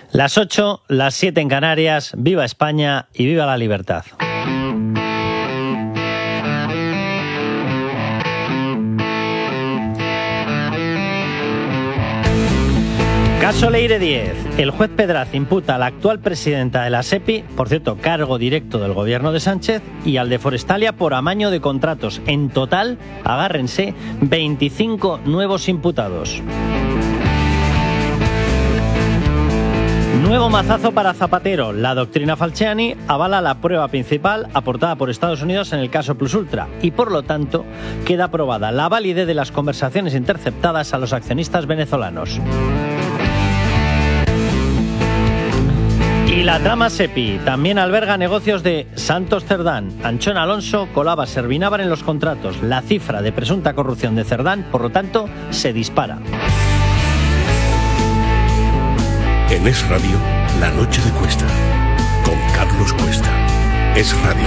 Las 8, las 7 en Canarias. Viva España y viva la libertad. Caso Leire 10. El juez Pedraz imputa a la actual presidenta de la SEPI, por cierto, cargo directo del gobierno de Sánchez, y al de Forestalia por amaño de contratos. En total, agárrense, 25 nuevos imputados. Nuevo mazazo para Zapatero. La doctrina Falciani avala la prueba principal aportada por Estados Unidos en el caso Plus Ultra y, por lo tanto, queda aprobada la validez de las conversaciones interceptadas a los accionistas venezolanos. Y la trama SEPI también alberga negocios de Santos Cerdán. Anchón Alonso colaba Servinávar en los contratos. La cifra de presunta corrupción de Cerdán, por lo tanto, se dispara. En Es Radio, La Noche de Cuesta, con Carlos Cuesta. Es Radio.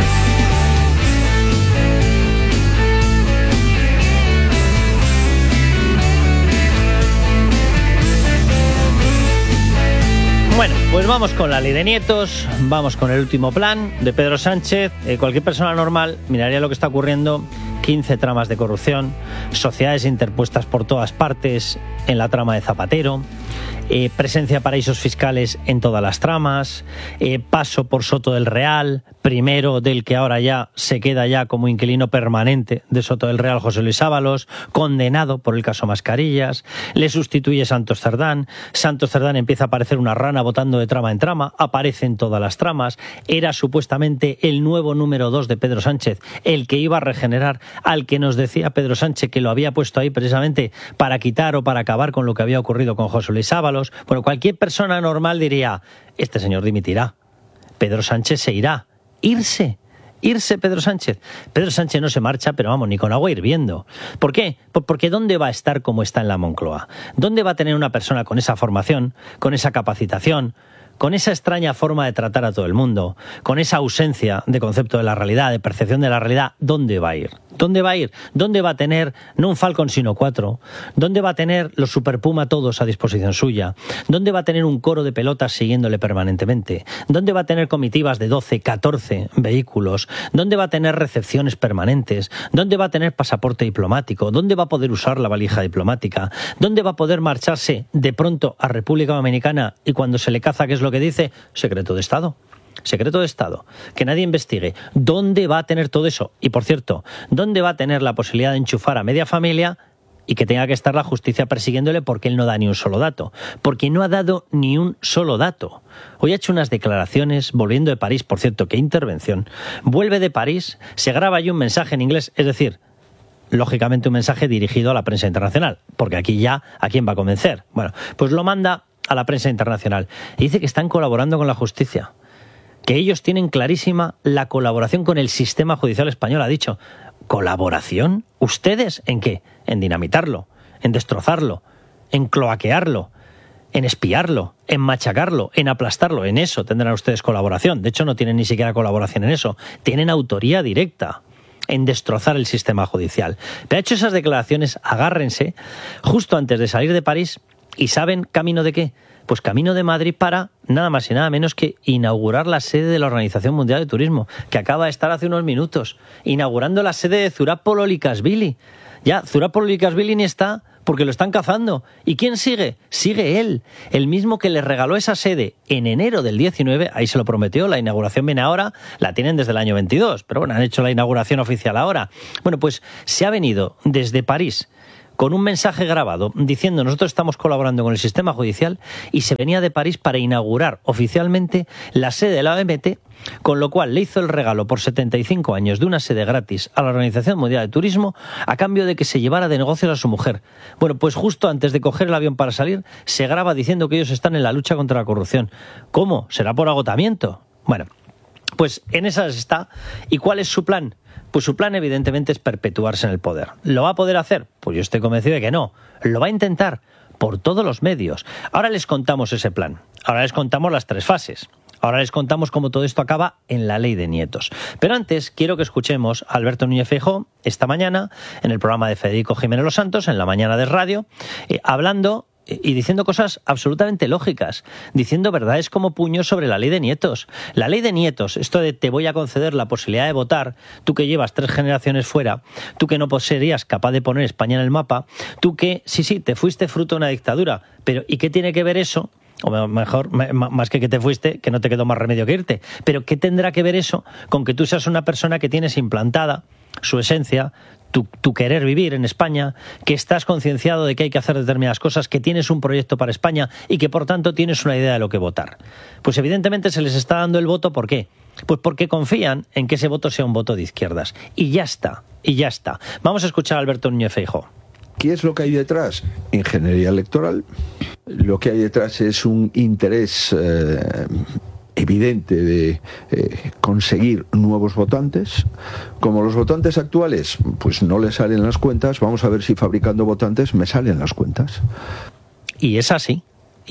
Bueno, pues vamos con la ley de nietos, vamos con el último plan de Pedro Sánchez. Cualquier persona normal miraría lo que está ocurriendo. 15 tramas de corrupción, sociedades interpuestas por todas partes en la trama de Zapatero, presencia de paraísos fiscales en todas las tramas, paso por Soto del Real, primero del que ahora ya se queda ya como inquilino permanente de Soto del Real, José Luis Ábalos, condenado por el caso Mascarillas, le sustituye Santos Cerdán empieza a aparecer una rana botando de trama en trama, aparece en todas las tramas, era supuestamente el nuevo número 2 de Pedro Sánchez, el que iba a regenerar, al que nos decía Pedro Sánchez que lo había puesto ahí precisamente para quitar o para acabar con lo que había ocurrido con José Luis Ábalos. Bueno, cualquier persona normal diría, este señor dimitirá, Pedro Sánchez se irá, irse Pedro Sánchez. Pedro Sánchez no se marcha, pero vamos, ni con agua hirviendo. ¿Por qué? Porque ¿dónde va a estar como está en la Moncloa? ¿Dónde va a tener una persona con esa formación, con esa capacitación, con esa extraña forma de tratar a todo el mundo, con esa ausencia de concepto de la realidad, de percepción de la realidad? ¿Dónde va a ir? ¿Dónde va a ir? ¿Dónde va a tener no un Falcon sino 4? ¿Dónde va a tener los Super Puma todos a disposición suya? ¿Dónde va a tener un coro de pelotas siguiéndole permanentemente? ¿Dónde va a tener comitivas de 12, 14 vehículos? ¿Dónde va a tener recepciones permanentes? ¿Dónde va a tener pasaporte diplomático? ¿Dónde va a poder usar la valija diplomática? ¿Dónde va a poder marcharse de pronto a República Dominicana y cuando se le caza, qué es lo que dice? Secreto de Estado. Secreto de Estado, que nadie investigue. ¿Dónde va a tener todo eso? Y por cierto, ¿dónde va a tener la posibilidad de enchufar a media familia y que tenga que estar la justicia persiguiéndole porque él no da ni un solo dato? Porque no ha dado ni un solo dato. Hoy ha hecho unas declaraciones volviendo de París, por cierto, qué intervención. Vuelve de París, se graba allí un mensaje en inglés, es decir, lógicamente un mensaje dirigido a la prensa internacional, porque aquí ya, ¿a quién va a convencer? Bueno, pues lo manda a la prensa internacional y dice que están colaborando con la justicia, que ellos tienen clarísima la colaboración con el sistema judicial español. Ha dicho, ¿colaboración? ¿Ustedes en qué? En dinamitarlo, en destrozarlo, en cloaquearlo, en espiarlo, en machacarlo, en aplastarlo. En eso tendrán ustedes colaboración. De hecho, no tienen ni siquiera colaboración en eso. Tienen autoría directa en destrozar el sistema judicial. Pero ha hecho esas declaraciones, agárrense, justo antes de salir de París. ¿Y saben camino de qué? Pues camino de Madrid para nada más y nada menos que inaugurar la sede de la Organización Mundial de Turismo, que acaba de estar hace unos minutos, inaugurando la sede de Zurapolo Likashvili. Ya, Zurapolo Likashvili ni está, porque lo están cazando. ¿Y quién sigue? Sigue él, el mismo que le regaló esa sede en enero del 19, ahí se lo prometió, la inauguración viene ahora, la tienen desde el año 22, pero bueno, han hecho la inauguración oficial ahora. Bueno, pues se ha venido desde París con un mensaje grabado diciendo nosotros estamos colaborando con el sistema judicial, y se venía de París para inaugurar oficialmente la sede de la OMT, con lo cual le hizo el regalo por 75 años de una sede gratis a la Organización Mundial de Turismo a cambio de que se llevara de negocios a su mujer. Bueno, pues justo antes de coger el avión para salir se graba diciendo que ellos están en la lucha contra la corrupción. ¿Cómo? ¿Será por agotamiento? Bueno, pues en esas está. ¿Y cuál es su plan? Pues su plan evidentemente es perpetuarse en el poder. ¿Lo va a poder hacer? Pues yo estoy convencido de que no. Lo va a intentar por todos los medios. Ahora les contamos ese plan. Ahora les contamos las 3 fases. Ahora les contamos cómo todo esto acaba en la ley de nietos. Pero antes quiero que escuchemos a Alberto Núñez Feijóo esta mañana en el programa de Federico Jiménez Los Santos, en la mañana de radio, hablando y diciendo cosas absolutamente lógicas, diciendo verdades como puños sobre la ley de nietos. La ley de nietos, esto de te voy a conceder la posibilidad de votar, tú que llevas 3 generaciones fuera, tú que no serías capaz de poner España en el mapa, tú que, sí, te fuiste fruto de una dictadura, pero ¿y qué tiene que ver eso? O mejor, más que te fuiste, que no te quedó más remedio que irte. Pero ¿qué tendrá que ver eso con que tú seas una persona que tienes implantada su esencia, tu querer vivir en España, que estás concienciado de que hay que hacer determinadas cosas, que tienes un proyecto para España y que por tanto tienes una idea de lo que votar? Pues evidentemente se les está dando el voto, ¿por qué? Pues porque confían en que ese voto sea un voto de izquierdas. Y ya está. Vamos a escuchar a Alberto Núñez Feijóo. ¿Qué es lo que hay detrás? Ingeniería electoral. Lo que hay detrás es un interés evidente de conseguir nuevos votantes. Como los votantes actuales pues no les salen las cuentas, vamos a ver si fabricando votantes me salen las cuentas. Y es así.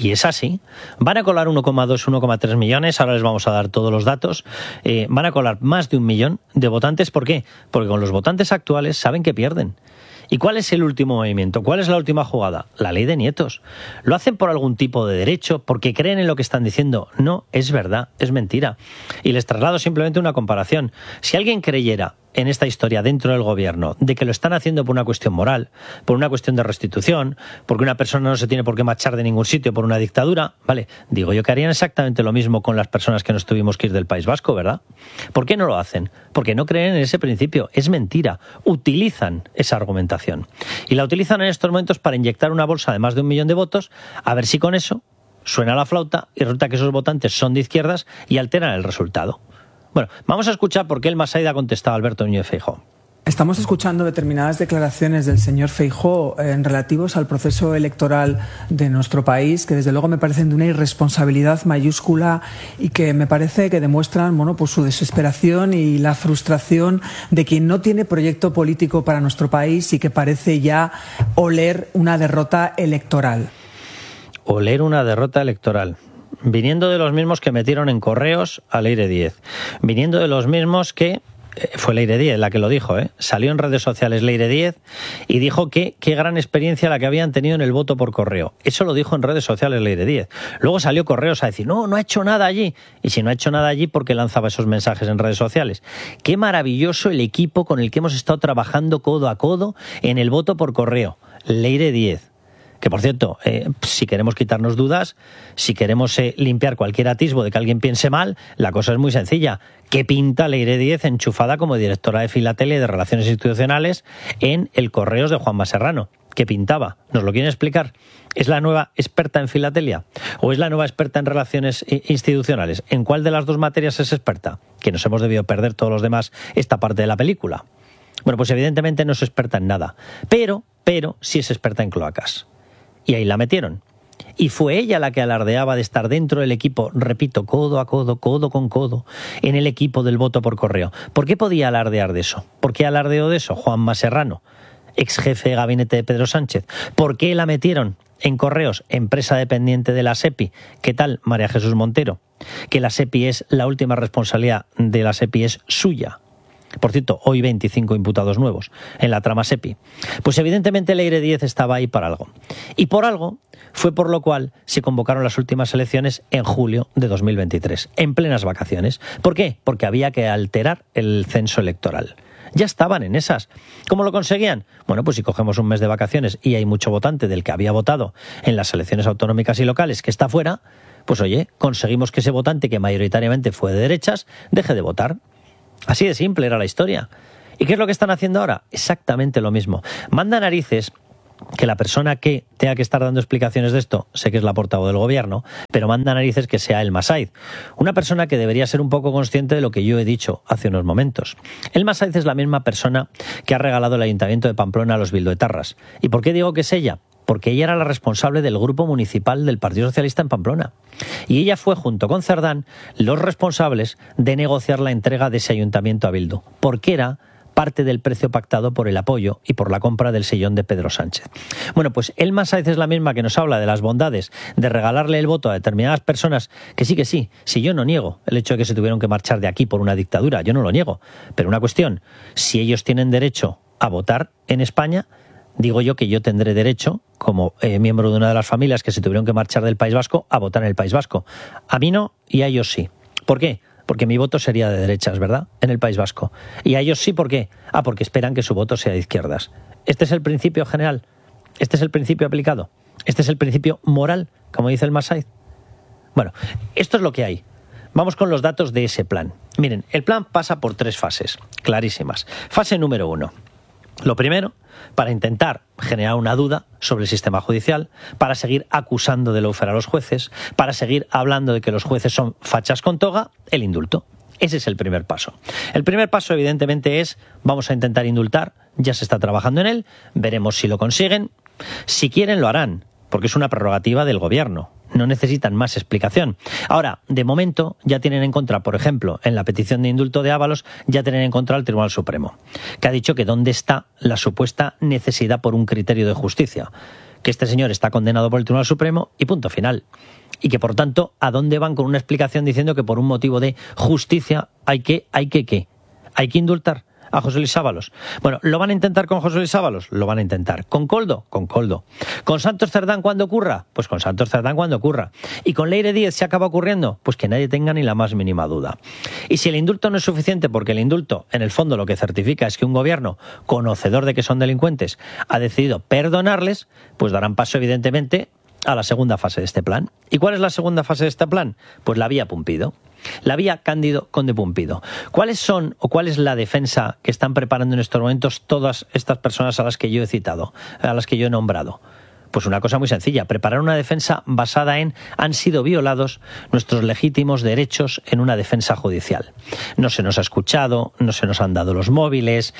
Van a colar 1,2, 1,3 millones, ahora les vamos a dar todos los datos. Van a colar más de 1 millón de votantes. ¿Por qué? Porque con los votantes actuales saben que pierden. ¿Y cuál es el último movimiento? ¿Cuál es la última jugada? La ley de nietos. ¿Lo hacen por algún tipo de derecho? ¿Porque creen en lo que están diciendo? No, es verdad, es mentira. Y les traslado simplemente una comparación. Si alguien creyera en esta historia dentro del gobierno de que lo están haciendo por una cuestión moral, por una cuestión de restitución, porque una persona no se tiene por qué marchar de ningún sitio por una dictadura, vale, digo yo que harían exactamente lo mismo con las personas que nos tuvimos que ir del País Vasco, ¿verdad? ¿Por qué no lo hacen? Porque no creen en ese principio, es mentira, utilizan esa argumentación y la utilizan en estos momentos para inyectar una bolsa de más de 1 millón de votos, a ver si con eso suena la flauta y resulta que esos votantes son de izquierdas y alteran el resultado. Bueno, vamos a escuchar por qué el Massaid ha contestado a Alberto Núñez Feijóo. Estamos escuchando determinadas declaraciones del señor Feijóo en relativos al proceso electoral de nuestro país, que desde luego me parecen de una irresponsabilidad mayúscula y que me parece que demuestran, pues su desesperación y la frustración de quien no tiene proyecto político para nuestro país y que parece ya oler una derrota electoral. Oler una derrota electoral. Viniendo de los mismos que metieron en correos a Leire Díez, viniendo de los mismos que, fue Leire Díez la que lo dijo, salió en redes sociales Leire Díez y dijo que qué gran experiencia la que habían tenido en el voto por correo. Eso lo dijo en redes sociales Leire Díez. Luego salió Correos a decir, no ha hecho nada allí. Y si no ha hecho nada allí, ¿por qué lanzaba esos mensajes en redes sociales? Qué maravilloso el equipo con el que hemos estado trabajando codo a codo en el voto por correo. Leire Díez. Que, por cierto, si queremos quitarnos dudas, si queremos limpiar cualquier atisbo de que alguien piense mal, la cosa es muy sencilla. ¿Qué pinta Leire Díez enchufada como directora de Filatelia y de Relaciones Institucionales en el Correos de Juanma Serrano? ¿Qué pintaba? ¿Nos lo quieren explicar? ¿Es la nueva experta en filatelia? ¿O es la nueva experta en relaciones institucionales? ¿En cuál de las dos materias es experta? Que nos hemos debido perder todos los demás esta parte de la película. Bueno, pues evidentemente no es experta en nada. Pero sí es experta en cloacas. Y ahí la metieron. Y fue ella la que alardeaba de estar dentro del equipo, repito, codo a codo, codo con codo, en el equipo del voto por correo. ¿Por qué podía alardear de eso? ¿Por qué alardeó de eso Juanma Serrano, ex jefe de gabinete de Pedro Sánchez? ¿Por qué la metieron en Correos, empresa dependiente de la SEPI? ¿Qué tal, María Jesús Montero? Que la SEPI es la última responsabilidad de la SEPI es suya. Por cierto, hoy 25 imputados nuevos en la trama SEPI. Pues evidentemente Leire Díez estaba ahí para algo. Y por algo fue por lo cual se convocaron las últimas elecciones en julio de 2023, en plenas vacaciones. ¿Por qué? Porque había que alterar el censo electoral. Ya estaban en esas. ¿Cómo lo conseguían? Bueno, pues si cogemos un mes de vacaciones y hay mucho votante del que había votado en las elecciones autonómicas y locales que está fuera, pues oye, conseguimos que ese votante que mayoritariamente fue de derechas deje de votar. Así de simple era la historia. ¿Y qué es lo que están haciendo ahora? Exactamente lo mismo. Manda narices que la persona que tenga que estar dando explicaciones de esto, sé que es la portavoz del gobierno, pero manda narices que sea el Massaid. Una persona que debería ser un poco consciente de lo que yo he dicho hace unos momentos. El Massaid es la misma persona que ha regalado el Ayuntamiento de Pamplona a los bilduetarras. ¿Y por qué digo que es ella? Porque ella era la responsable del grupo municipal del Partido Socialista en Pamplona. Y ella fue, junto con Cerdán, los responsables de negociar la entrega de ese ayuntamiento a Bildu, porque era parte del precio pactado por el apoyo y por la compra del sillón de Pedro Sánchez. Bueno, pues el Massaid es la misma que nos habla de las bondades de regalarle el voto a determinadas personas, que sí, si yo no niego el hecho de que se tuvieron que marchar de aquí por una dictadura, yo no lo niego, pero una cuestión, si ellos tienen derecho a votar en España, digo yo que yo tendré derecho, como miembro de una de las familias que se tuvieron que marchar del País Vasco, a votar en el País Vasco. A mí no y a ellos sí. ¿Por qué? Porque mi voto sería de derechas, ¿verdad?, en el País Vasco. Y a ellos sí, ¿por qué? Porque esperan que su voto sea de izquierdas. Este es el principio general. Este es el principio aplicado. Este es el principio moral, como dice el Massaid. Bueno, esto es lo que hay. Vamos con los datos de ese plan. Miren, el plan pasa por 3 fases, clarísimas. Fase número 1. Lo primero, para intentar generar una duda sobre el sistema judicial, para seguir acusando de lawfare a los jueces, para seguir hablando de que los jueces son fachas con toga, el indulto. Ese es el primer paso. El primer paso, evidentemente, es vamos a intentar indultar, ya se está trabajando en él, veremos si lo consiguen. Si quieren, lo harán, porque es una prerrogativa del gobierno. No necesitan más explicación. Ahora, de momento, ya tienen en contra, por ejemplo, en la petición de indulto de Ábalos, ya tienen en contra al Tribunal Supremo, que ha dicho que dónde está la supuesta necesidad por un criterio de justicia, que este señor está condenado por el Tribunal Supremo y punto final. Y que, por tanto, ¿a dónde van con una explicación diciendo que por un motivo de justicia hay que indultar a José Luis Ábalos? Bueno, ¿lo van a intentar con José Luis Ábalos? Lo van a intentar. ¿Con Koldo? Con Koldo. ¿Con Santos Cerdán cuando ocurra? Pues con Santos Cerdán cuando ocurra. ¿Y con Leire Díez se acaba ocurriendo? Pues que nadie tenga ni la más mínima duda. Y si el indulto no es suficiente, porque el indulto, en el fondo, lo que certifica es que un gobierno, conocedor de que son delincuentes, ha decidido perdonarles, pues darán paso, evidentemente, a la segunda fase de este plan. ¿Y cuál es la segunda fase de este plan? Pues la vía Pumpido. La vía Cándido Conde Pumpido. ¿Cuáles son o cuál es la defensa que están preparando en estos momentos todas estas personas a las que yo he citado, a las que yo he nombrado? Pues una cosa muy sencilla, preparar una defensa basada en han sido violados nuestros legítimos derechos en una defensa judicial. No se nos ha escuchado, no se nos han dado los móviles,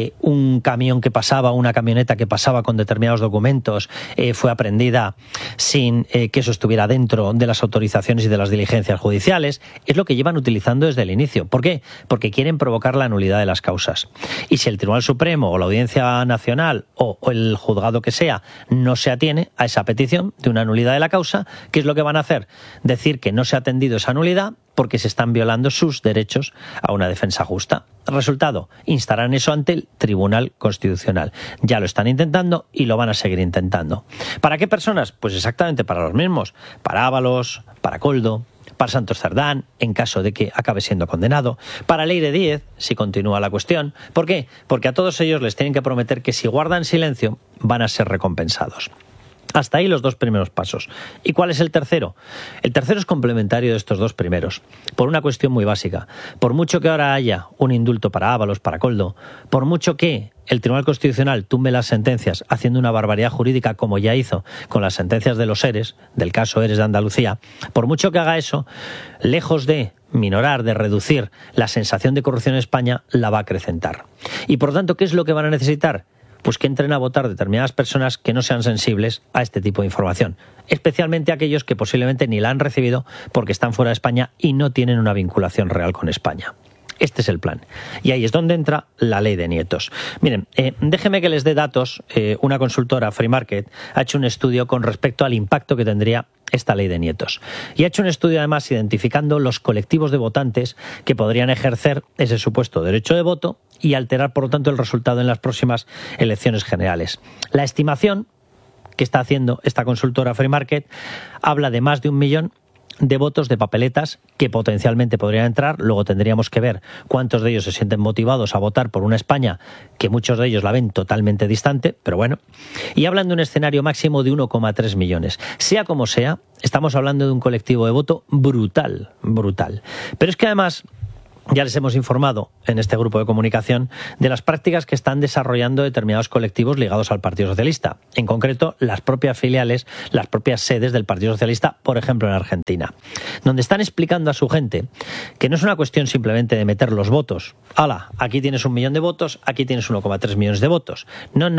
un camión que pasaba, una camioneta que pasaba con determinados documentos fue aprehendida sin que eso estuviera dentro de las autorizaciones y de las diligencias judiciales. Es lo que llevan utilizando desde el inicio. ¿Por qué? Porque quieren provocar la nulidad de las causas. Y si el Tribunal Supremo o la Audiencia Nacional o el juzgado que sea no se atiene a esa petición de una nulidad de la causa, ¿qué es lo que van a hacer? Decir que no se ha atendido esa nulidad porque se están violando sus derechos a una defensa justa. Resultado, instarán eso ante el Tribunal Constitucional. Ya lo están intentando y lo van a seguir intentando. ¿Para qué personas? Pues exactamente para los mismos. Para Ábalos, para Koldo, para Santos Cerdán, en caso de que acabe siendo condenado, para Leire Díez, si continúa la cuestión. ¿Por qué? Porque a todos ellos les tienen que prometer que si guardan silencio van a ser recompensados. Hasta ahí los 2 primeros pasos. ¿Y cuál es el tercero? El tercero es complementario de estos 2 primeros, por una cuestión muy básica. Por mucho que ahora haya un indulto para Ábalos, para Koldo, por mucho que el Tribunal Constitucional tumbe las sentencias haciendo una barbaridad jurídica como ya hizo con las sentencias de los ERES, del caso ERES de Andalucía, por mucho que haga eso, lejos de minorar, de reducir la sensación de corrupción en España, la va a acrecentar. Y por tanto, ¿qué es lo que van a necesitar? Pues que entren a votar determinadas personas que no sean sensibles a este tipo de información, especialmente aquellos que posiblemente ni la han recibido porque están fuera de España y no tienen una vinculación real con España. Este es el plan. Y ahí es donde entra la ley de nietos. Miren, déjenme que les dé datos. Una consultora, Free Market, ha hecho un estudio con respecto al impacto que tendría esta ley de nietos. Y ha hecho un estudio además identificando los colectivos de votantes que podrían ejercer ese supuesto derecho de voto y alterar, por lo tanto, el resultado en las próximas elecciones generales. La estimación que está haciendo esta consultora Free Market habla de más de 1 millón de votos de papeletas que potencialmente podrían entrar. Luego tendríamos que ver cuántos de ellos se sienten motivados a votar por una España que muchos de ellos la ven totalmente distante, pero bueno. Y hablan de un escenario máximo de 1,3 millones. Sea como sea, estamos hablando de un colectivo de voto brutal, brutal. Pero es que además ya les hemos informado en este grupo de comunicación de las prácticas que están desarrollando determinados colectivos ligados al Partido Socialista. En concreto, las propias filiales, las propias sedes del Partido Socialista, por ejemplo en Argentina, donde están explicando a su gente que no es una cuestión simplemente de meter los votos. ¡Hala! Aquí tienes 1 millón de votos, aquí tienes 1,3 millones de votos. No.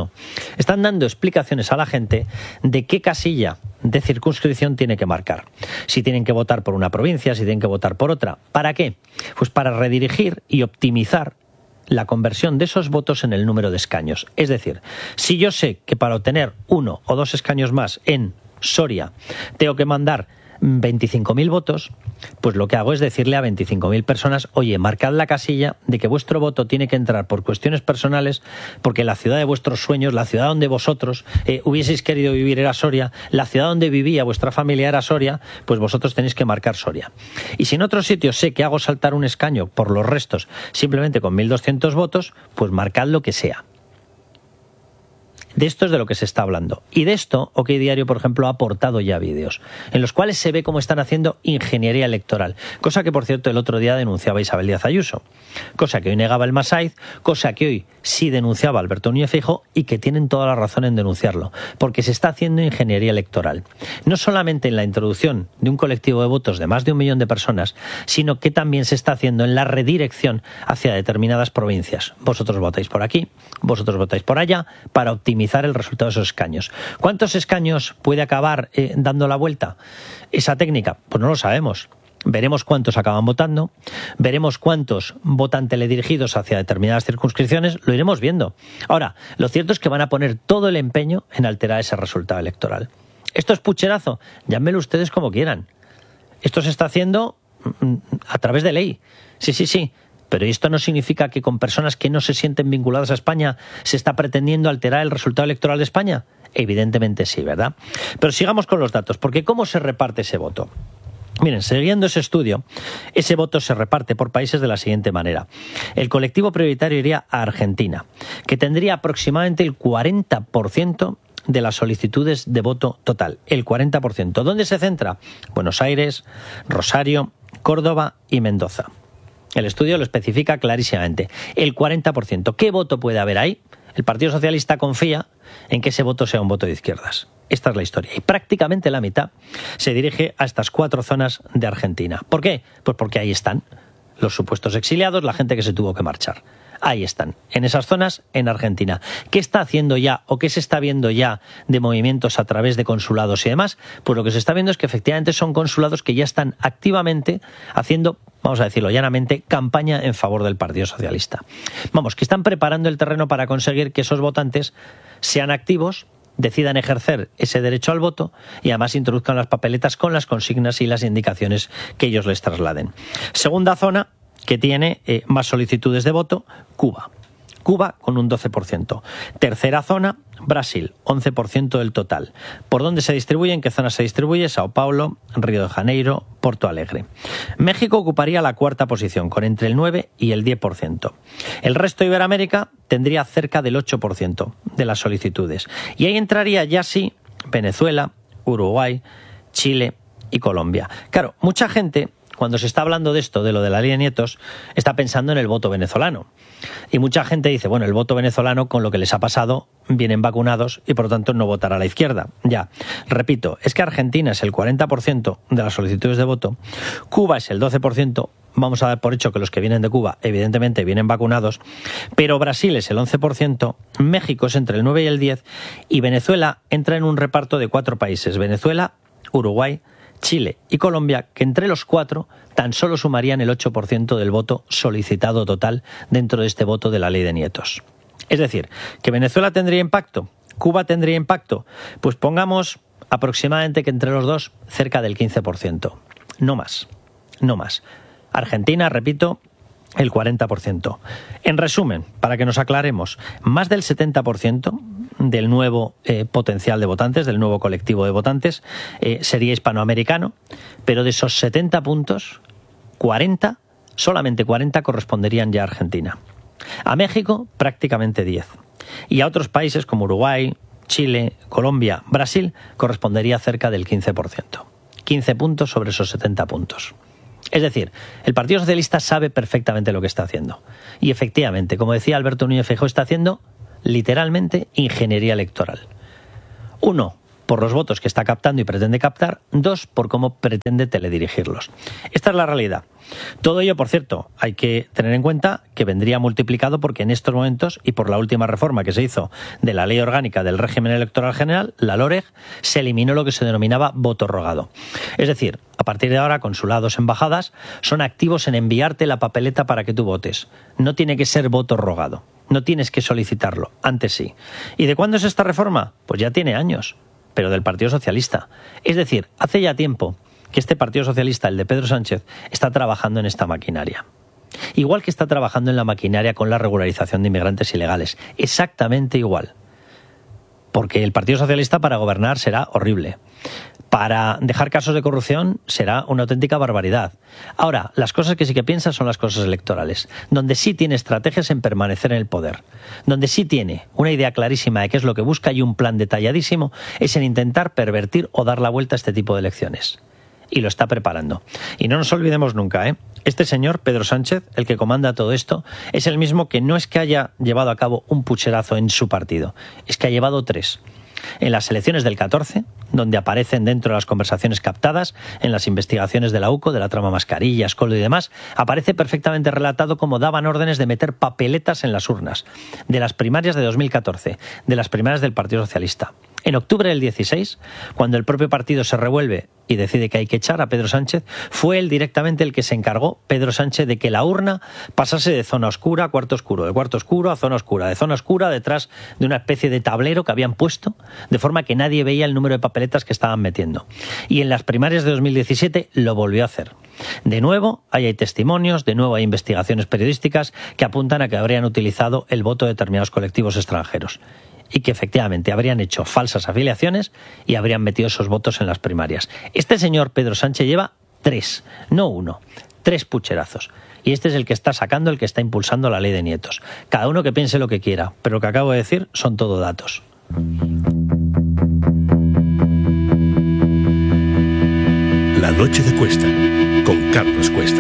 Están dando explicaciones a la gente de qué casilla de circunscripción tiene que marcar. Si tienen que votar por una provincia, si tienen que votar por otra. ¿Para qué? Pues para redirigir y optimizar la conversión de esos votos en el número de escaños. Es decir, si yo sé que para obtener 1 o 2 escaños más en Soria tengo que mandar 25.000 votos, pues lo que hago es decirle a 25.000 personas, oye, marcad la casilla de que vuestro voto tiene que entrar por cuestiones personales, porque la ciudad de vuestros sueños, la ciudad donde vosotros hubieseis querido vivir era Soria, la ciudad donde vivía vuestra familia era Soria, pues vosotros tenéis que marcar Soria. Y si en otros sitios sé que hago saltar un escaño por los restos simplemente con 1.200 votos, pues marcad lo que sea. De esto es de lo que se está hablando. Y de esto, OK Diario, por ejemplo, ha aportado ya vídeos en los cuales se ve cómo están haciendo ingeniería electoral. Cosa que, por cierto, el otro día denunciaba Isabel Díaz Ayuso. Cosa que hoy negaba el Masaiz, cosa que hoy sí denunciaba Alberto Núñez Feijóo y que tienen toda la razón en denunciarlo. Porque se está haciendo ingeniería electoral. No solamente en la introducción de un colectivo de votos de más de 1 millón de personas, sino que también se está haciendo en la redirección hacia determinadas provincias. Vosotros votáis por aquí, vosotros votáis por allá, para optimizar el resultado de esos escaños. ¿Cuántos escaños puede acabar dando la vuelta esa técnica? Pues no lo sabemos. Veremos cuántos acaban votando, veremos cuántos votan teledirigidos hacia determinadas circunscripciones, lo iremos viendo. Ahora, lo cierto es que van a poner todo el empeño en alterar ese resultado electoral. ¿Esto es pucherazo? Llámenlo ustedes como quieran. Esto se está haciendo a través de ley. Sí. Pero esto no significa que con personas que no se sienten vinculadas a España se está pretendiendo alterar el resultado electoral de España. Evidentemente sí, ¿verdad? Pero sigamos con los datos, porque ¿cómo se reparte ese voto? Miren, siguiendo ese estudio, ese voto se reparte por países de la siguiente manera. El colectivo prioritario iría a Argentina, que tendría aproximadamente el 40% de las solicitudes de voto total. El 40%. ¿Dónde se centra? Buenos Aires, Rosario, Córdoba y Mendoza. El estudio lo especifica clarísimamente. El 40%. ¿Qué voto puede haber ahí? El Partido Socialista confía en que ese voto sea un voto de izquierdas. Esta es la historia. Y prácticamente la mitad se dirige a estas 4 zonas de Argentina. ¿Por qué? Pues porque ahí están los supuestos exiliados, la gente que se tuvo que marchar. Ahí están, en esas zonas, en Argentina. ¿Qué está haciendo ya o qué se está viendo ya de movimientos a través de consulados y demás? Pues lo que se está viendo es que efectivamente son consulados que ya están activamente haciendo, vamos a decirlo llanamente, campaña en favor del Partido Socialista. Vamos, que están preparando el terreno para conseguir que esos votantes sean activos, decidan ejercer ese derecho al voto y además introduzcan las papeletas con las consignas y las indicaciones que ellos les trasladen. Segunda zona que tiene más solicitudes de voto, Cuba. Cuba con un 12%. Tercera zona, Brasil, 11% del total. ¿Por dónde se distribuye? ¿En qué zona se distribuye? Sao Paulo, Río de Janeiro, Porto Alegre. México ocuparía la cuarta posición, con entre el 9 y el 10%. El resto de Iberoamérica tendría cerca del 8% de las solicitudes. Y ahí entraría ya sí Venezuela, Uruguay, Chile y Colombia. Claro, mucha gente, cuando se está hablando de esto, de lo de la ley de nietos, está pensando en el voto venezolano. Y mucha gente dice, bueno, el voto venezolano, con lo que les ha pasado, vienen vacunados y por lo tanto no votará a la izquierda. Ya, repito, es que Argentina es el 40% de las solicitudes de voto, Cuba es el 12%, vamos a dar por hecho que los que vienen de Cuba evidentemente vienen vacunados, pero Brasil es el 11%, México es entre el 9 y el 10%, y Venezuela entra en un reparto de 4 países, Venezuela, Uruguay, Chile y Colombia, que entre los 4 tan solo sumarían el 8% del voto solicitado total dentro de este voto de la ley de nietos. Es decir, ¿que Venezuela tendría impacto? ¿Cuba tendría impacto? Pues pongamos aproximadamente que entre los dos cerca del 15%. No más. Argentina, repito, el 40%. En resumen, para que nos aclaremos, más del 70% del nuevo potencial de votantes, del nuevo colectivo de votantes, sería hispanoamericano, pero de esos 70 puntos, 40, solamente 40 corresponderían ya a Argentina. A México, prácticamente 10. Y a otros países como Uruguay, Chile, Colombia, Brasil, correspondería cerca del 15%. 15 puntos sobre esos 70 puntos. Es decir, el Partido Socialista sabe perfectamente lo que está haciendo. Y efectivamente, como decía Alberto Núñez Feijóo, está haciendo literalmente ingeniería electoral. 1, por los votos que está captando y pretende captar. 2, por cómo pretende teledirigirlos. Esta es la realidad. Todo ello, por cierto, hay que tener en cuenta que vendría multiplicado porque en estos momentos, y por la última reforma que se hizo de la Ley Orgánica del Régimen Electoral General, la LOREG, se eliminó lo que se denominaba voto rogado. Es decir, a partir de ahora, consulados, embajadas, son activos en enviarte la papeleta para que tú votes. No tiene que ser voto rogado. No tienes que solicitarlo. Antes sí. ¿Y de cuándo es esta reforma? Pues ya tiene años, pero del Partido Socialista. Es decir, hace ya tiempo que este Partido Socialista, el de Pedro Sánchez, está trabajando en esta maquinaria. Igual que está trabajando en la maquinaria con la regularización de inmigrantes ilegales. Exactamente igual. Porque el Partido Socialista para gobernar será horrible. Para dejar casos de corrupción será una auténtica barbaridad. Ahora, las cosas que sí que piensa son las cosas electorales, donde sí tiene estrategias en permanecer en el poder, donde sí tiene una idea clarísima de qué es lo que busca y un plan detalladísimo es en intentar pervertir o dar la vuelta a este tipo de elecciones. Y lo está preparando. Y no nos olvidemos nunca, este señor, Pedro Sánchez, el que comanda todo esto, es el mismo que no es que haya llevado a cabo un pucherazo en su partido, es que ha llevado 3. En las elecciones del 14, donde aparecen dentro de las conversaciones captadas, en las investigaciones de la UCO, de la trama Mascarillas, Coldo y demás, aparece perfectamente relatado cómo daban órdenes de meter papeletas en las urnas, de las primarias de 2014, de las primarias del Partido Socialista. En octubre del 16, cuando el propio partido se revuelve y decide que hay que echar a Pedro Sánchez, fue él directamente el que se encargó, Pedro Sánchez, de que la urna pasase de zona oscura a cuarto oscuro, de cuarto oscuro a zona oscura, de zona oscura detrás de una especie de tablero que habían puesto, de forma que nadie veía el número de papeletas que estaban metiendo. Y en las primarias de 2017 lo volvió a hacer. De nuevo, ahí hay testimonios, de nuevo hay investigaciones periodísticas que apuntan a que habrían utilizado el voto de determinados colectivos extranjeros. Y que efectivamente habrían hecho falsas afiliaciones y habrían metido esos votos en las primarias. Este señor Pedro Sánchez lleva 3, no 1, 3 pucherazos. Y este es el que está sacando, el que está impulsando la ley de nietos. Cada uno que piense lo que quiera, pero lo que acabo de decir son todo datos. La noche de Cuesta, con Carlos Cuesta.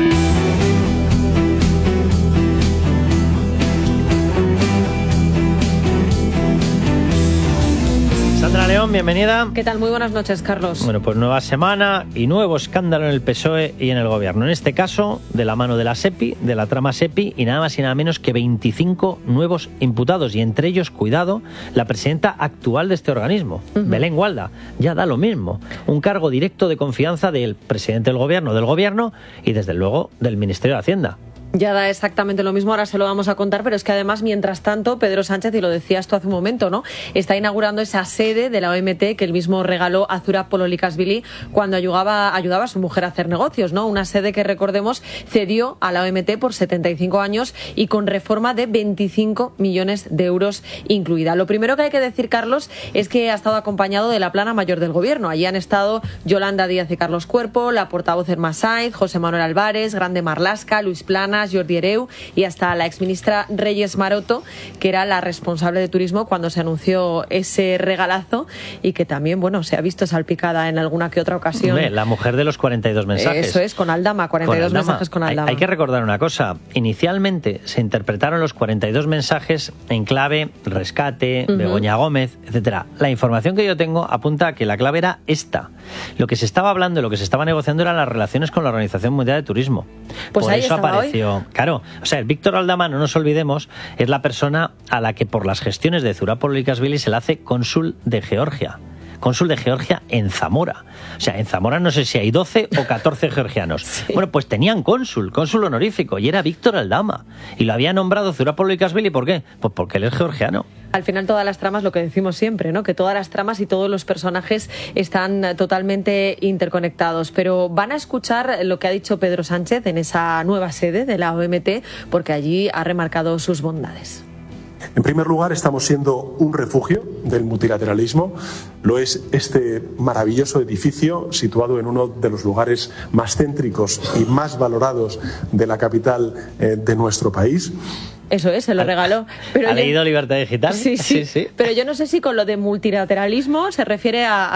Sandra León, bienvenida. ¿Qué tal? Muy buenas noches, Carlos. Bueno, pues nueva semana y nuevo escándalo en el PSOE y en el gobierno. En este caso, de la mano de la SEPI, de la trama SEPI, y nada más y nada menos que 25 nuevos imputados. Y entre ellos, cuidado, la presidenta actual de este organismo, Belén Gualda. Ya da lo mismo. Un cargo directo de confianza del presidente del gobierno y desde luego del Ministerio de Hacienda. Ya da exactamente lo mismo, ahora se lo vamos a contar, pero es que además, mientras tanto, Pedro Sánchez, y lo decías tú hace un momento, ¿no?, está inaugurando esa sede de la OMT que él mismo regaló a Zurab Pololikashvili cuando ayudaba a su mujer a hacer negocios, ¿no? Una sede que, recordemos, cedió a la OMT por 75 años y con reforma de 25 millones de euros incluida. Lo primero que hay que decir, Carlos, es que ha estado acompañado de la plana mayor del gobierno. Allí han estado Yolanda Díaz y Carlos Cuerpo, la portavoz Irma Saiz, José Manuel Álvarez, Grande Marlaska, Luis Planas, Jordi Hereu y hasta la exministra Reyes Maroto, que era la responsable de turismo cuando se anunció ese regalazo y que también, bueno, se ha visto salpicada en alguna que otra ocasión. La mujer de los 42 mensajes. Eso es, con Aldama, 42 mensajes con Aldama. Hay que recordar una cosa. Inicialmente se interpretaron los 42 mensajes en clave rescate, Begoña Gómez, etcétera. La información que yo tengo apunta a que la clave era esta. Lo que se estaba hablando, lo que se estaba negociando eran las relaciones con la Organización Mundial de Turismo. Pues por ahí eso apareció. Hoy. Claro, o sea, el Víctor Aldama, no nos olvidemos, es la persona a la que por las gestiones de Zurab Pololikashvili se le hace cónsul de Georgia. Cónsul de Georgia en Zamora. O sea, en Zamora no sé si hay 12 o 14 georgianos. Sí. Bueno, pues tenían cónsul honorífico, y era Víctor Aldama. Y lo había nombrado Zurab Pololikashvili, ¿por qué? Pues porque él es georgiano. Al final todas las tramas, lo que decimos siempre, ¿no?, que todas las tramas y todos los personajes están totalmente interconectados. Pero van a escuchar lo que ha dicho Pedro Sánchez en esa nueva sede de la OMT, porque allí ha remarcado sus bondades. En primer lugar, estamos siendo un refugio del multilateralismo. Lo es este maravilloso edificio situado en uno de los lugares más céntricos y más valorados de la capital de nuestro país. Eso es, se lo regaló. Pero ¿Ha leído Libertad Digital? Sí. Pero yo no sé si con lo de multilateralismo se refiere a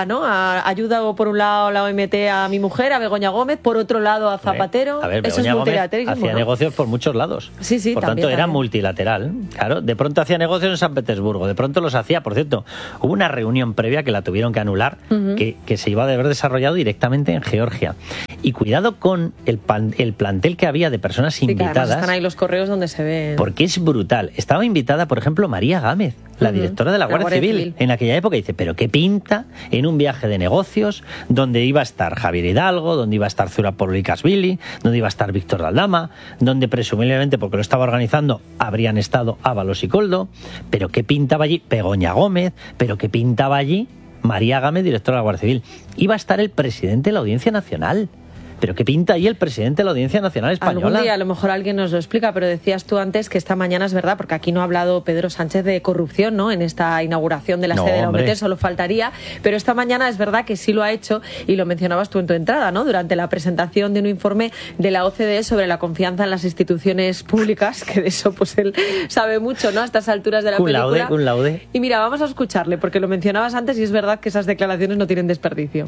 ayuda por un lado a la OMT a mi mujer, a Begoña Gómez, por otro lado a Zapatero. A ver, eso Begoña es multilateralismo, Gómez hacía negocios por muchos lados. Sí, por también, tanto, era multilateral. Claro, de pronto hacía negocios en San Petersburgo, de pronto los hacía. Por cierto, hubo una reunión previa que la tuvieron que anular, que se iba a haber desarrollado directamente en Georgia. Y cuidado con el plantel que había de personas invitadas. Claro, están ahí los correos donde se ven. Porque es brutal. Estaba invitada, por ejemplo, María Gámez, la directora de la Guardia Civil, en aquella época. Dice, pero qué pinta en un viaje de negocios donde iba a estar Javier Hidalgo, donde iba a estar Zurab Pololikashvili, donde iba a estar Víctor Aldama, donde presumiblemente, porque lo estaba organizando, habrían estado Ábalos y Coldo, pero qué pintaba allí Begoña Gómez, pero qué pintaba allí María Gámez, directora de la Guardia Civil. Iba a estar el presidente de la Audiencia Nacional. ¿Pero qué pinta ahí el presidente de la Audiencia Nacional Española? Algún día a lo mejor alguien nos lo explica, pero decías tú antes que esta mañana es verdad, porque aquí no ha hablado Pedro Sánchez de corrupción, ¿no? En esta inauguración de la sede de la OMT, solo faltaría, pero esta mañana es verdad que sí lo ha hecho, y lo mencionabas tú en tu entrada, ¿no? Durante la presentación de un informe de la OCDE sobre la confianza en las instituciones públicas, que de eso pues él sabe mucho, ¿no? A estas alturas de la película. Un laude. Y mira, vamos a escucharle, porque lo mencionabas antes y es verdad que esas declaraciones no tienen desperdicio.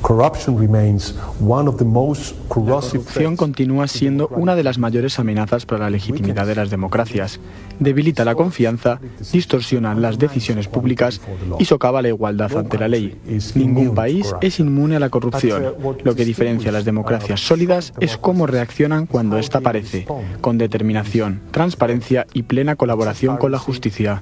La corrupción continúa siendo una de las mayores amenazas para la legitimidad de las democracias. Debilita la confianza, distorsiona las decisiones públicas y socava la igualdad ante la ley. Ningún país es inmune a la corrupción. Lo que diferencia a las democracias sólidas es cómo reaccionan cuando ésta aparece, con determinación, transparencia y plena colaboración con la justicia.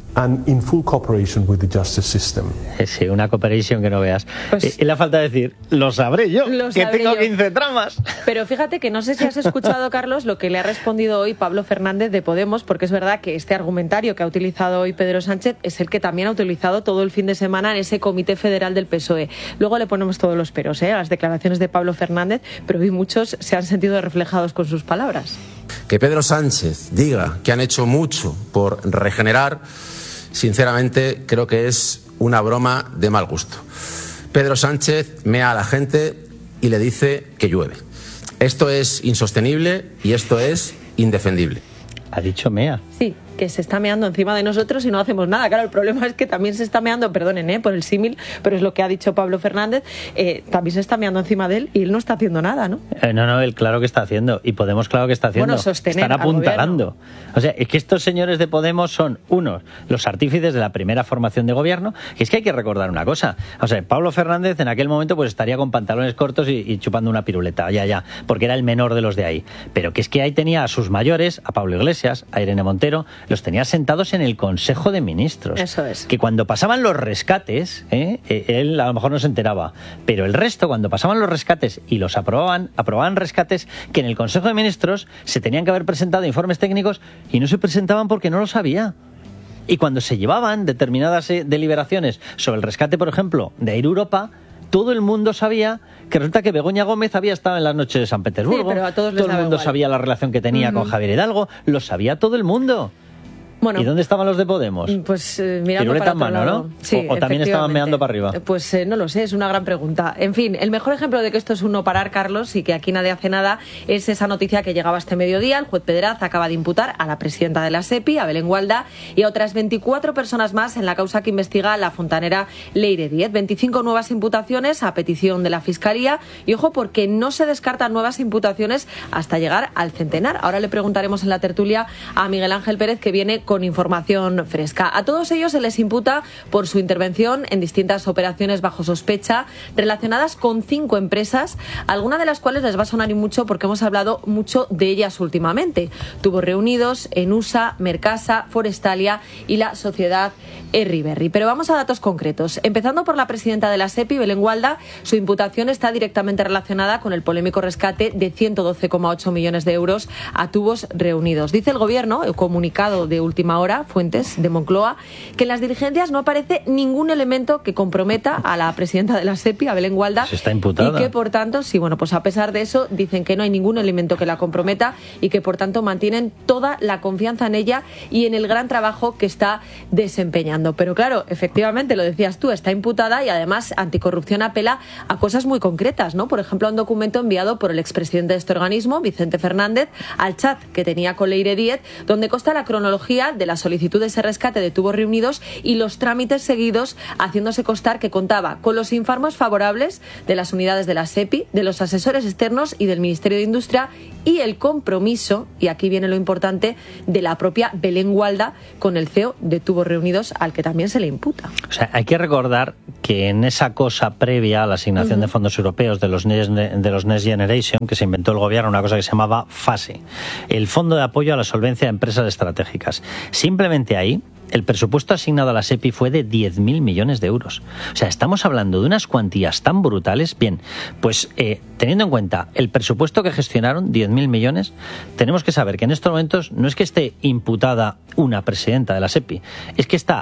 Sí, una cooperation que no veas. Pues, y le falta decir, lo sabré yo, que tengo 15 tramas. Pero fíjate que no sé si has escuchado, Carlos, lo que le ha respondido hoy Pablo Fernández de Podemos, porque es verdad que este argumentario que ha utilizado hoy Pedro Sánchez es el que también ha utilizado todo el fin de semana en ese Comité Federal del PSOE. Luego le ponemos todos los peros a las declaraciones de Pablo Fernández, pero hoy muchos se han sentido reflejados con sus palabras. Que Pedro Sánchez diga que han hecho mucho por regenerar, sinceramente creo que es una broma de mal gusto. Pedro Sánchez mea a la gente y le dice que llueve. Esto es insostenible y esto es indefendible. Ha dicho mea. Sí, que se está meando encima de nosotros y no hacemos nada. Claro, el problema es que también se está meando, perdonen por el símil, pero es lo que ha dicho Pablo Fernández, también se está meando encima de él y él no está haciendo nada, ¿no? No, él claro que está haciendo, y Podemos claro que está haciendo. Bueno, sostener están apuntalando. O sea, es que estos señores de Podemos son unos, los artífices de la primera formación de gobierno, y es que hay que recordar una cosa. O sea, Pablo Fernández en aquel momento pues estaría con pantalones cortos y chupando una piruleta, ya, porque era el menor de los de ahí. Pero que es que ahí tenía a sus mayores, a Pablo Iglesias, a Irene Montero, los tenía sentados en el Consejo de Ministros. Eso es. Que cuando pasaban los rescates, él a lo mejor no se enteraba, pero el resto, cuando pasaban los rescates y los aprobaban rescates que en el Consejo de Ministros se tenían que haber presentado informes técnicos y no se presentaban porque no lo sabía. Y cuando se llevaban determinadas deliberaciones sobre el rescate, por ejemplo, de Air Europa, todo el mundo sabía que resulta que Begoña Gómez había estado en las noches de San Petersburgo. Sí, pero a todos les todo el mundo igual. sabía la relación que tenía con Javier Hidalgo, lo sabía todo el mundo. Bueno, ¿y dónde estaban los de Podemos? Pues mirando Piruleta para otro en mano, lado. ¿no? Sí, o también estaban meando para arriba. Pues no lo sé, es una gran pregunta. En fin, el mejor ejemplo de que esto es un no parar, Carlos, y que aquí nadie hace nada, es esa noticia que llegaba este mediodía. El juez Pedraz acaba de imputar a la presidenta de la SEPI, a Belén Gualda, y a otras 24 personas más en la causa que investiga la fontanera Leire Díez. 25 nuevas imputaciones a petición de la Fiscalía, y ojo, porque no se descartan nuevas imputaciones hasta llegar al centenar. Ahora le preguntaremos en la tertulia a Miguel Ángel Pérez, que viene con información fresca. A todos ellos se les imputa por su intervención en distintas operaciones bajo sospecha relacionadas con 5 empresas, alguna de las cuales les va a sonar y mucho porque hemos hablado mucho de ellas últimamente. Tubos Reunidos, Enusa, Mercasa, Forestalia y la sociedad Erriberri. Pero vamos a datos concretos. Empezando por la presidenta de la SEPI, Belén Gualda, su imputación está directamente relacionada con el polémico rescate de 112,8 millones de euros a Tubos Reunidos. Dice el Gobierno, el comunicado de última hora, fuentes de Moncloa, que en las diligencias no aparece ningún elemento que comprometa a la presidenta de la SEPI, a Belén Gualda. Se está imputada. Y que, por tanto, sí, bueno, pues a pesar de eso, dicen que no hay ningún elemento que la comprometa y que, por tanto, mantienen toda la confianza en ella y en el gran trabajo que está desempeñando. Pero claro, efectivamente, lo decías tú, está imputada y además Anticorrupción apela a cosas muy concretas, ¿no? Por ejemplo, a un documento enviado por el expresidente de este organismo, Vicente Fernández, al chat que tenía con Leire Díez, donde consta la cronología de la solicitud de ese rescate de Tubos Reunidos y los trámites seguidos, haciéndose constar que contaba con los informes favorables de las unidades de la SEPI, de los asesores externos y del Ministerio de Industria, y el compromiso, y aquí viene lo importante, de la propia Belén Gualda con el CEO de Tubos Reunidos, al que también se le imputa. O sea, hay que recordar que en esa cosa previa a la asignación de fondos europeos de los Next Generation, que se inventó el gobierno, una cosa que se llamaba FASE, el Fondo de Apoyo a la Solvencia de Empresas Estratégicas. Simplemente ahí, el presupuesto asignado a la SEPI fue de 10.000 millones de euros. O sea, estamos hablando de unas cuantías tan brutales. Bien, pues teniendo en cuenta el presupuesto que gestionaron, 10.000 millones, tenemos que saber que en estos momentos no es que esté imputada una presidenta de la SEPI, es que está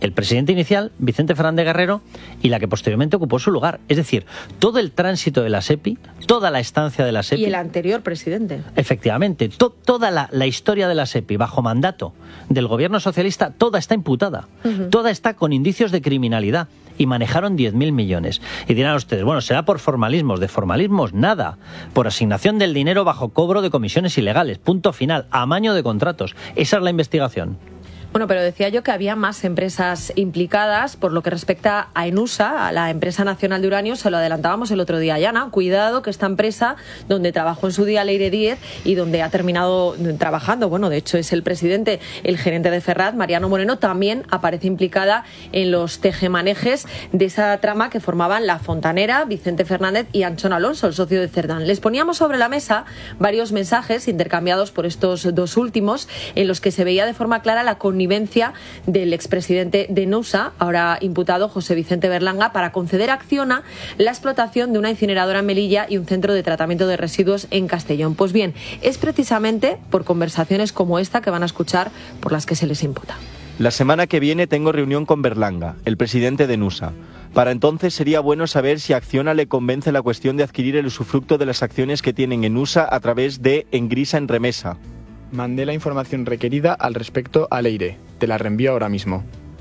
el presidente inicial, Vicente Fernández Guerrero, y la que posteriormente ocupó su lugar. Es decir, todo el tránsito de la SEPI, toda la estancia de la SEPI... Y el anterior presidente. Efectivamente, toda la historia de la SEPI bajo mandato del gobierno socialista, toda está imputada, toda está con indicios de criminalidad, y manejaron 10.000 millones. Y dirán ustedes, bueno, será por formalismos. De formalismos, nada. Por asignación del dinero bajo cobro de comisiones ilegales. Punto final. Amaño de contratos. Esa es la investigación. Bueno, pero decía yo que había más empresas implicadas por lo que respecta a Enusa, a la empresa nacional de uranio. Se lo adelantábamos el otro día, Yana. Cuidado que esta empresa, donde trabajó en su día Leire Díez y donde ha terminado trabajando, bueno, de hecho es el presidente, el gerente de Ferrat, Mariano Moreno, también aparece implicada en los tejemanejes de esa trama que formaban La Fontanera, Vicente Fernández y Anchón Alonso, el socio de Cerdán. Les poníamos sobre la mesa varios mensajes intercambiados por estos dos últimos, en los que se veía de forma clara la connivencia del expresidente de Enusa, ahora imputado José Vicente Berlanga, para conceder a Acciona la explotación de una incineradora en Melilla y un centro de tratamiento de residuos en Castellón. Pues bien, es precisamente por conversaciones como esta que van a escuchar por las que se les imputa. La semana que viene tengo reunión con Berlanga, el presidente de Enusa. Para entonces sería bueno saber si a Acciona le convence la cuestión de adquirir el usufructo de las acciones que tienen en Enusa a través de Engrisa en Remesa. Mandé la información requerida al respecto a Leire. Te la reenvío ahora mismo.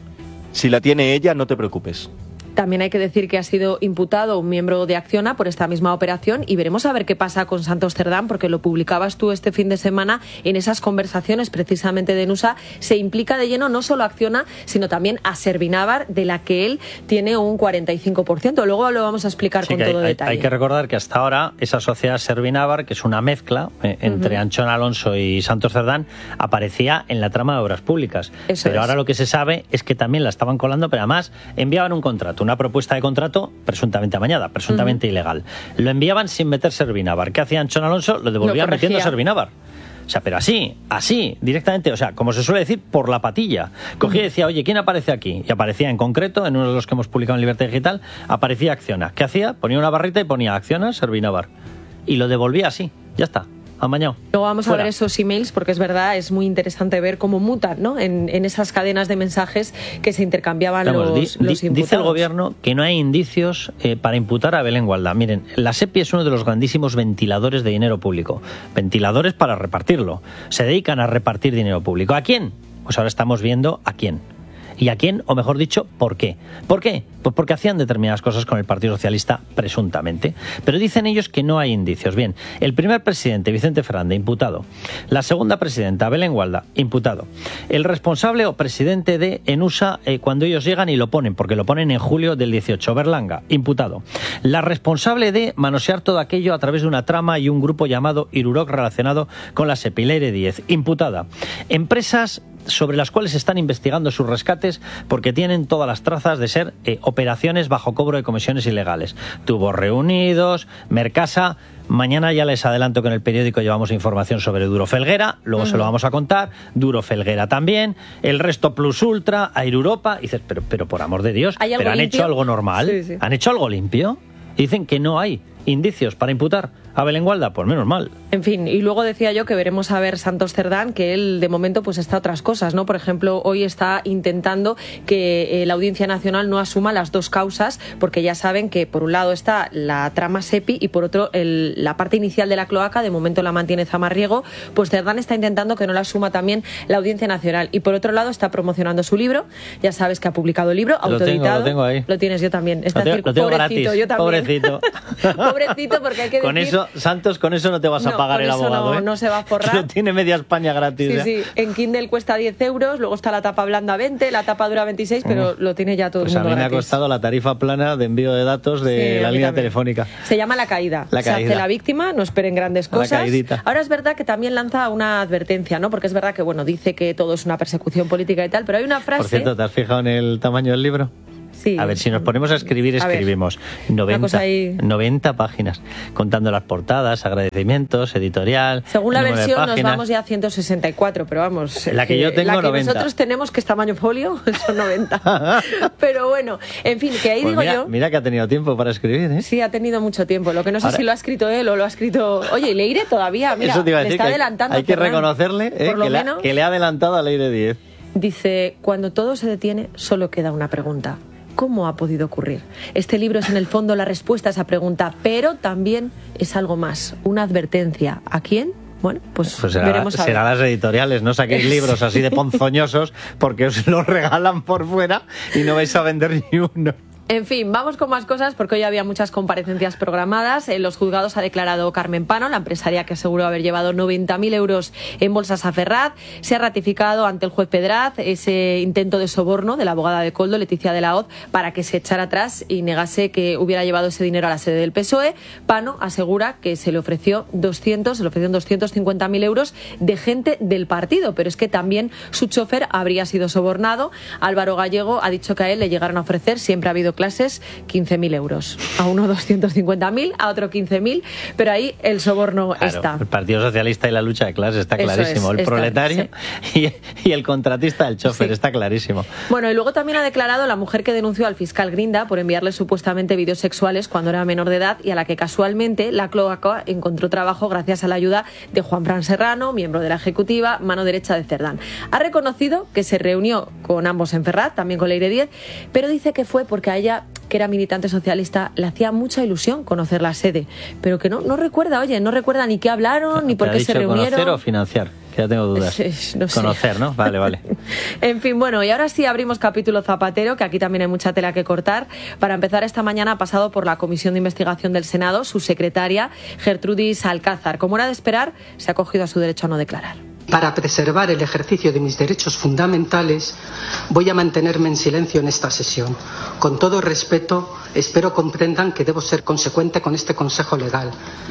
Si la tiene ella, no te preocupes. También hay que decir que ha sido imputado un miembro de Acciona por esta misma operación y veremos a ver qué pasa con Santos Cerdán, porque lo publicabas tú este fin de semana en esas conversaciones precisamente de Enusa. Se implica de lleno no solo a Acciona, sino también a Servinavar, de la que él tiene un 45%. Luego lo vamos a explicar con todo detalle. Hay que recordar que hasta ahora esa sociedad Servinavar, que es una mezcla entre Anchón Alonso y Santos Cerdán, aparecía en la trama de obras públicas. Pero ahora lo que se sabe es que también la estaban colando, pero además enviaban un contrato, una propuesta de contrato presuntamente amañada, presuntamente ilegal. Lo enviaban sin meter Servinavar. ¿Qué hacía Anchón Alonso? Lo devolvía metiendo Servinavar. O sea, pero así, directamente, o sea, como se suele decir, por la patilla. Cogía y decía, oye, ¿quién aparece aquí? Y aparecía en concreto, en uno de los que hemos publicado en Libertad Digital, aparecía Acciona. ¿Qué hacía? Ponía una barrita y ponía Acciona, Servinavar. Y lo devolvía así, ya está. Amañado. Luego vamos a ver esos emails, porque es verdad, es muy interesante ver cómo mutan, ¿no? En esas cadenas de mensajes que se intercambiaban los imputados. Dice el gobierno que no hay indicios para imputar a Belén Gualda. Miren, la SEPI es uno de los grandísimos ventiladores de dinero público. Ventiladores para repartirlo. Se dedican a repartir dinero público. ¿A quién? Pues ahora estamos viendo a quién. ¿Y a quién? O mejor dicho, ¿por qué? ¿Por qué? Pues porque hacían determinadas cosas con el Partido Socialista, presuntamente. Pero dicen ellos que no hay indicios. Bien, el primer presidente, Vicente Fernández, imputado. La segunda presidenta, Belén Gualda, imputado. El responsable o presidente de Enusa, cuando ellos llegan y lo ponen, porque lo ponen en julio del 18, Berlanga, imputado. La responsable de manosear todo aquello a través de una trama y un grupo llamado Iruroc relacionado con la SEPI, Leire Díez, imputada. Empresas sobre las cuales están investigando sus rescates porque tienen todas las trazas de ser operaciones bajo cobro de comisiones ilegales. Tubos Reunidos, Mercasa. Mañana ya les adelanto que en el periódico llevamos información sobre Duro Felguera, luego se lo vamos a contar. Duro Felguera también, el resto Plus Ultra, Air Europa. Y dices, pero por amor de Dios, ¿pero han hecho algo normal? Sí. ¿Han hecho algo limpio? Y dicen que no hay indicios para imputar a Belén Gualda, pues menos mal. En fin, y luego decía yo que veremos a ver Santos Cerdán, que él de momento pues está a otras cosas, ¿no? Por ejemplo, hoy está intentando que la Audiencia Nacional no asuma las dos causas, porque ya saben que por un lado está la trama SEPI y por otro la parte inicial de la cloaca, de momento la mantiene Zamarriego, pues Cerdán está intentando que no la asuma también la Audiencia Nacional. Y por otro lado está promocionando su libro, ya sabes que ha publicado el libro, autoeditado. Lo tengo ahí. Lo tienes, yo también. Lo tengo pobrecito, gratis, yo también. Pobrecito. Pobrecito, porque hay que con decir... eso, Santos, con eso no te vas a pagar el abogado, no se va a forrar. Lo tiene media España gratis. Sí, en Kindle cuesta 10 euros, luego está la tapa blanda 20, la tapa dura 26, pero lo tiene ya todo el mundo a mí gratis. Me ha costado la tarifa plana de envío de datos de la línea telefónica. Se llama La Caída. Se hace la víctima, no esperen grandes cosas. Ahora es verdad que también lanza una advertencia, ¿no? Porque es verdad que, bueno, dice que todo es una persecución política y tal, pero hay una frase... Por cierto, ¿te has fijado en el tamaño del libro? Sí. A ver, si nos ponemos a escribir, escribimos 90 páginas, contando las portadas, agradecimientos, editorial. Según la versión nos vamos ya a 164, pero vamos. La que yo tengo, la que 90. Nosotros tenemos, que es tamaño folio, son 90. Pero bueno, en fin, que ahí pues digo mira que ha tenido tiempo para escribir, ¿eh? Sí, ha tenido mucho tiempo. Lo que no sé si lo ha escrito él o lo ha escrito... Oye, Leire todavía, mira, eso te iba a decir, le está adeantando. Hay que reconocerle que le ha adelantado a Leire Díez. Dice, cuando todo se detiene, solo queda una pregunta. ¿Cómo ha podido ocurrir? Este libro es en el fondo la respuesta a esa pregunta, pero también es algo más, una advertencia. ¿A quién? Bueno, pues veremos a ver. Será las editoriales, no saquéis libros así de ponzoñosos porque os los regalan por fuera y no vais a vender ni uno. En fin, vamos con más cosas porque hoy había muchas comparecencias programadas. En los juzgados ha declarado Carmen Pano, la empresaria que aseguró haber llevado 90.000 euros en bolsas a Ferraz. Se ha ratificado ante el juez Pedraz ese intento de soborno de la abogada de Koldo, Leticia de la Hoz, para que se echara atrás y negase que hubiera llevado ese dinero a la sede del PSOE. Pano asegura que se le ofrecieron 250.000 euros de gente del partido, pero es que también su chofer habría sido sobornado. Álvaro Gallego ha dicho que a él le llegaron a ofrecer, siempre ha habido clases, 15.000 euros. A uno 250.000, a otro 15.000, pero ahí el soborno está. El Partido Socialista y la lucha de clases está clarísimo. El proletario y el contratista del chofer está clarísimo. Bueno, y luego también ha declarado la mujer que denunció al fiscal Grinda por enviarle supuestamente vídeos sexuales cuando era menor de edad y a la que casualmente la cloaca encontró trabajo gracias a la ayuda de Juanfran Serrano, miembro de la ejecutiva, mano derecha de Cerdán. Ha reconocido que se reunió con ambos en Ferraz, también con Leire Díez, pero dice que fue porque a ella, que era militante socialista, le hacía mucha ilusión conocer la sede, pero que no recuerda, no recuerda ni qué hablaron, ni por qué se reunieron. ¿Conocer o financiar? Que ya tengo dudas. No sé. Conocer, ¿no? Vale. En fin, bueno, y ahora sí abrimos capítulo Zapatero, que aquí también hay mucha tela que cortar. Para empezar, esta mañana ha pasado por la Comisión de Investigación del Senado su secretaria, Gertrudis Alcázar. Como era de esperar, se ha acogido a su derecho a no declarar. Para preservar el ejercicio de mis derechos fundamentales, voy a mantenerme en silencio en esta sesión. Con todo respeto, espero comprendan que debo ser consecuente con este consejo legal.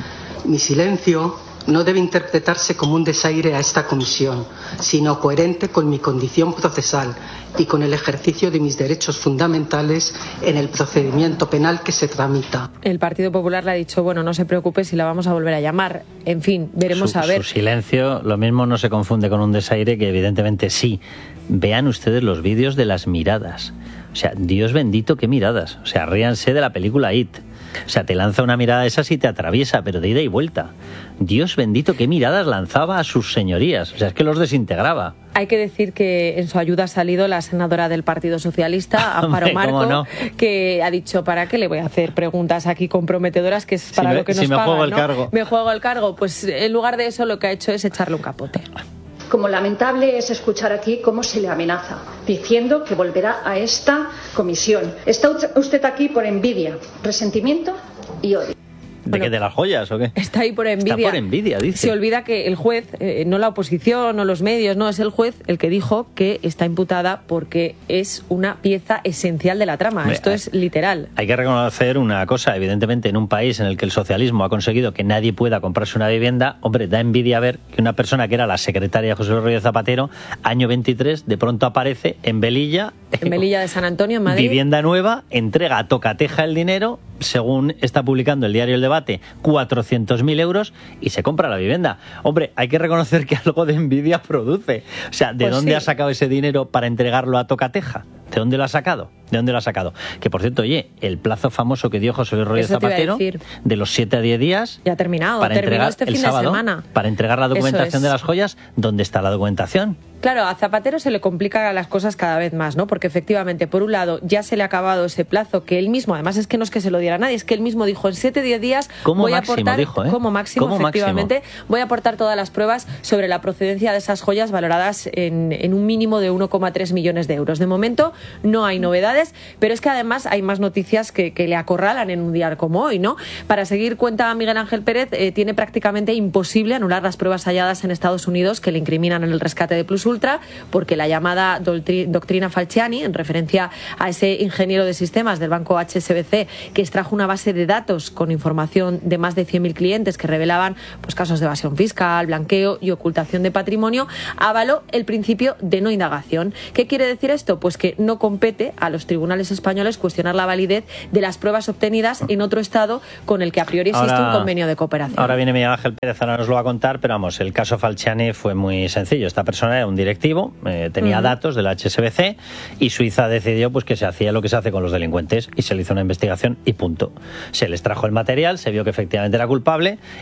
Mi silencio no debe interpretarse como un desaire a esta comisión, sino coherente con mi condición procesal y con el ejercicio de mis derechos fundamentales en el procedimiento penal que se tramita. El Partido Popular le ha dicho, bueno, no se preocupe si la vamos a volver a llamar. En fin, veremos a ver. Su silencio, lo mismo no se confunde con un desaire, que evidentemente sí. Vean ustedes los vídeos de las miradas. O sea, Dios bendito, qué miradas. O sea, ríanse de la película It. O sea, te lanza una mirada esa y te atraviesa, pero de ida y vuelta. Dios bendito, qué miradas lanzaba a sus señorías. O sea, es que los desintegraba. Hay que decir que en su ayuda ha salido la senadora del Partido Socialista, Amparo Marco, que ha dicho, ¿para qué le voy a hacer preguntas aquí comprometedoras, que es para lo que nos pagan? Juego el cargo. Me juego el cargo. Pues en lugar de eso lo que ha hecho es echarle un capote. Como lamentable es escuchar aquí cómo se le amenaza, diciendo que volverá a esta comisión. Está usted aquí por envidia, resentimiento y odio. ¿De qué? ¿De las joyas o qué? Está ahí por envidia. Está por envidia, dice. Se olvida que el juez, no la oposición, no los medios, no, es el juez el que dijo que está imputada porque es una pieza esencial de la trama. Esto es literal. Hay que reconocer una cosa, evidentemente, en un país en el que el socialismo ha conseguido que nadie pueda comprarse una vivienda, hombre, da envidia ver que una persona que era la secretaria de José Luis Rodríguez Zapatero, año 23, de pronto aparece en Velilla. En Velilla de San Antonio, en Madrid. Vivienda nueva, entrega a tocateja el dinero, según está publicando el diario El Debate, 400.000 euros y se compra la vivienda. Hombre, hay que reconocer que algo de envidia produce. O sea, ¿de dónde ha sacado ese dinero para entregarlo a tocateja? ¿De dónde lo ha sacado? ¿De dónde lo ha sacado? Que, por cierto, oye, el plazo famoso que dio José Luis Rodríguez Zapatero, de los 7 a 10 días... Ya ha terminado, para terminó este fin sábado, de semana. Para entregar la documentación de las joyas, ¿dónde está la documentación? Claro, a Zapatero se le complican las cosas cada vez más, ¿no? Porque efectivamente, por un lado, ya se le ha acabado ese plazo que él mismo, además es que no es que se lo diera a nadie, es que él mismo dijo, en 7-10 días voy a aportar, como máximo, efectivamente, voy a aportar todas las pruebas sobre la procedencia de esas joyas valoradas en un mínimo de 1,3 millones de euros. De momento no hay novedades, pero es que además hay más noticias que le acorralan en un día como hoy, ¿no? Para seguir, cuenta Miguel Ángel Pérez, tiene prácticamente imposible anular las pruebas halladas en Estados Unidos que le incriminan en el rescate de Plus Ultra, porque la llamada doctrina Falciani, en referencia a ese ingeniero de sistemas del banco HSBC que extrajo una base de datos con información de más de 100.000 clientes que revelaban pues casos de evasión fiscal, blanqueo y ocultación de patrimonio, avaló el principio de no indagación. ¿Qué quiere decir esto? Pues que no compete a los tribunales españoles cuestionar la validez de las pruebas obtenidas en otro estado con el que a priori existe un convenio de cooperación. Ahora viene Miguel Ángel Pérez, ahora nos lo va a contar, pero vamos, el caso Falciani fue muy sencillo. Esta persona era un directivo, tenía datos del HSBC y Suiza decidió pues que se hacía lo que se hace con los delincuentes y se le hizo una investigación y punto. Se les trajo el material, se vio que efectivamente era culpable y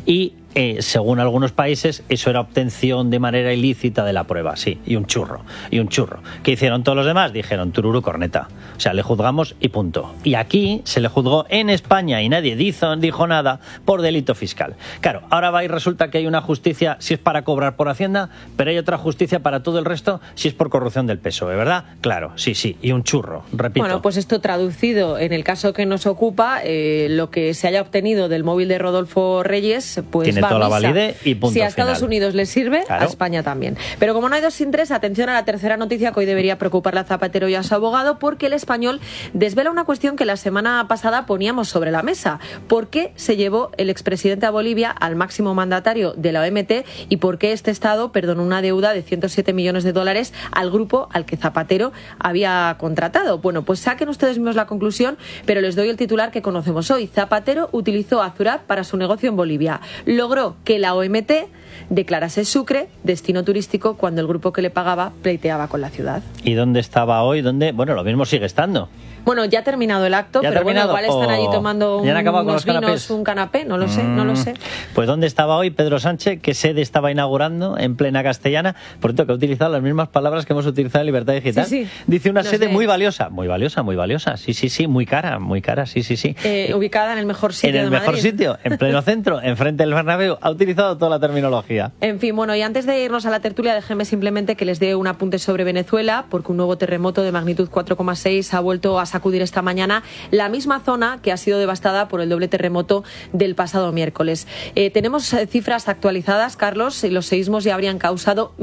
según algunos países, eso era obtención de manera ilícita de la prueba, sí, y un churro. ¿Qué hicieron todos los demás? Dijeron tururú corneta. O sea, le juzgamos y punto. Y aquí se le juzgó en España y nadie dijo nada por delito fiscal. Claro, ahora va y resulta que hay una justicia si es para cobrar por Hacienda, pero hay otra justicia para todo el resto si es por corrupción del PSOE, ¿verdad? Claro, sí, y un churro, repito. Bueno, pues esto traducido en el caso que nos ocupa, lo que se haya obtenido del móvil de Rodolfo Reyes, pues tiene toda la validez y punto Si a Estados final. Unidos les sirve, claro. A España también. Pero como no hay dos sin tres, atención a la tercera noticia que hoy debería preocuparle a Zapatero y a su abogado, porque El Español desvela una cuestión que la semana pasada poníamos sobre la mesa. ¿Por qué se llevó el expresidente a Bolivia al máximo mandatario de la OMT y por qué este Estado perdonó una deuda de 107 millones de dólares al grupo al que Zapatero había contratado? Bueno, pues saquen ustedes mismos la conclusión, pero les doy el titular que conocemos hoy. Zapatero utilizó a Zurat para su negocio en Bolivia. Logró que la OMT declarase Sucre destino turístico cuando el grupo que le pagaba pleiteaba con la ciudad. ¿Y dónde estaba hoy? Bueno, lo mismo sigue estando. Bueno, ya ha terminado el acto, pero bueno, igual están allí tomando unos vinos, un canapé, no lo sé. Pues ¿dónde estaba hoy Pedro Sánchez? ¿Qué sede estaba inaugurando en plena Castellana? Por cierto, que ha utilizado las mismas palabras que hemos utilizado en Libertad Digital. Sí. Dice una sede muy valiosa, muy valiosa, sí, muy cara, sí. Ubicada en el mejor sitio de Madrid. En el mejor sitio, en pleno centro, enfrente del Bernabéu. Ha utilizado toda la terminología. En fin, bueno, y antes de irnos a la tertulia, déjenme simplemente que les dé un apunte sobre Venezuela, porque un nuevo terremoto de magnitud 4,6 ha vuelto a sacudir esta mañana la misma zona que ha sido devastada por el doble terremoto del pasado miércoles. Tenemos cifras actualizadas, Carlos, y los seísmos ya habrían causado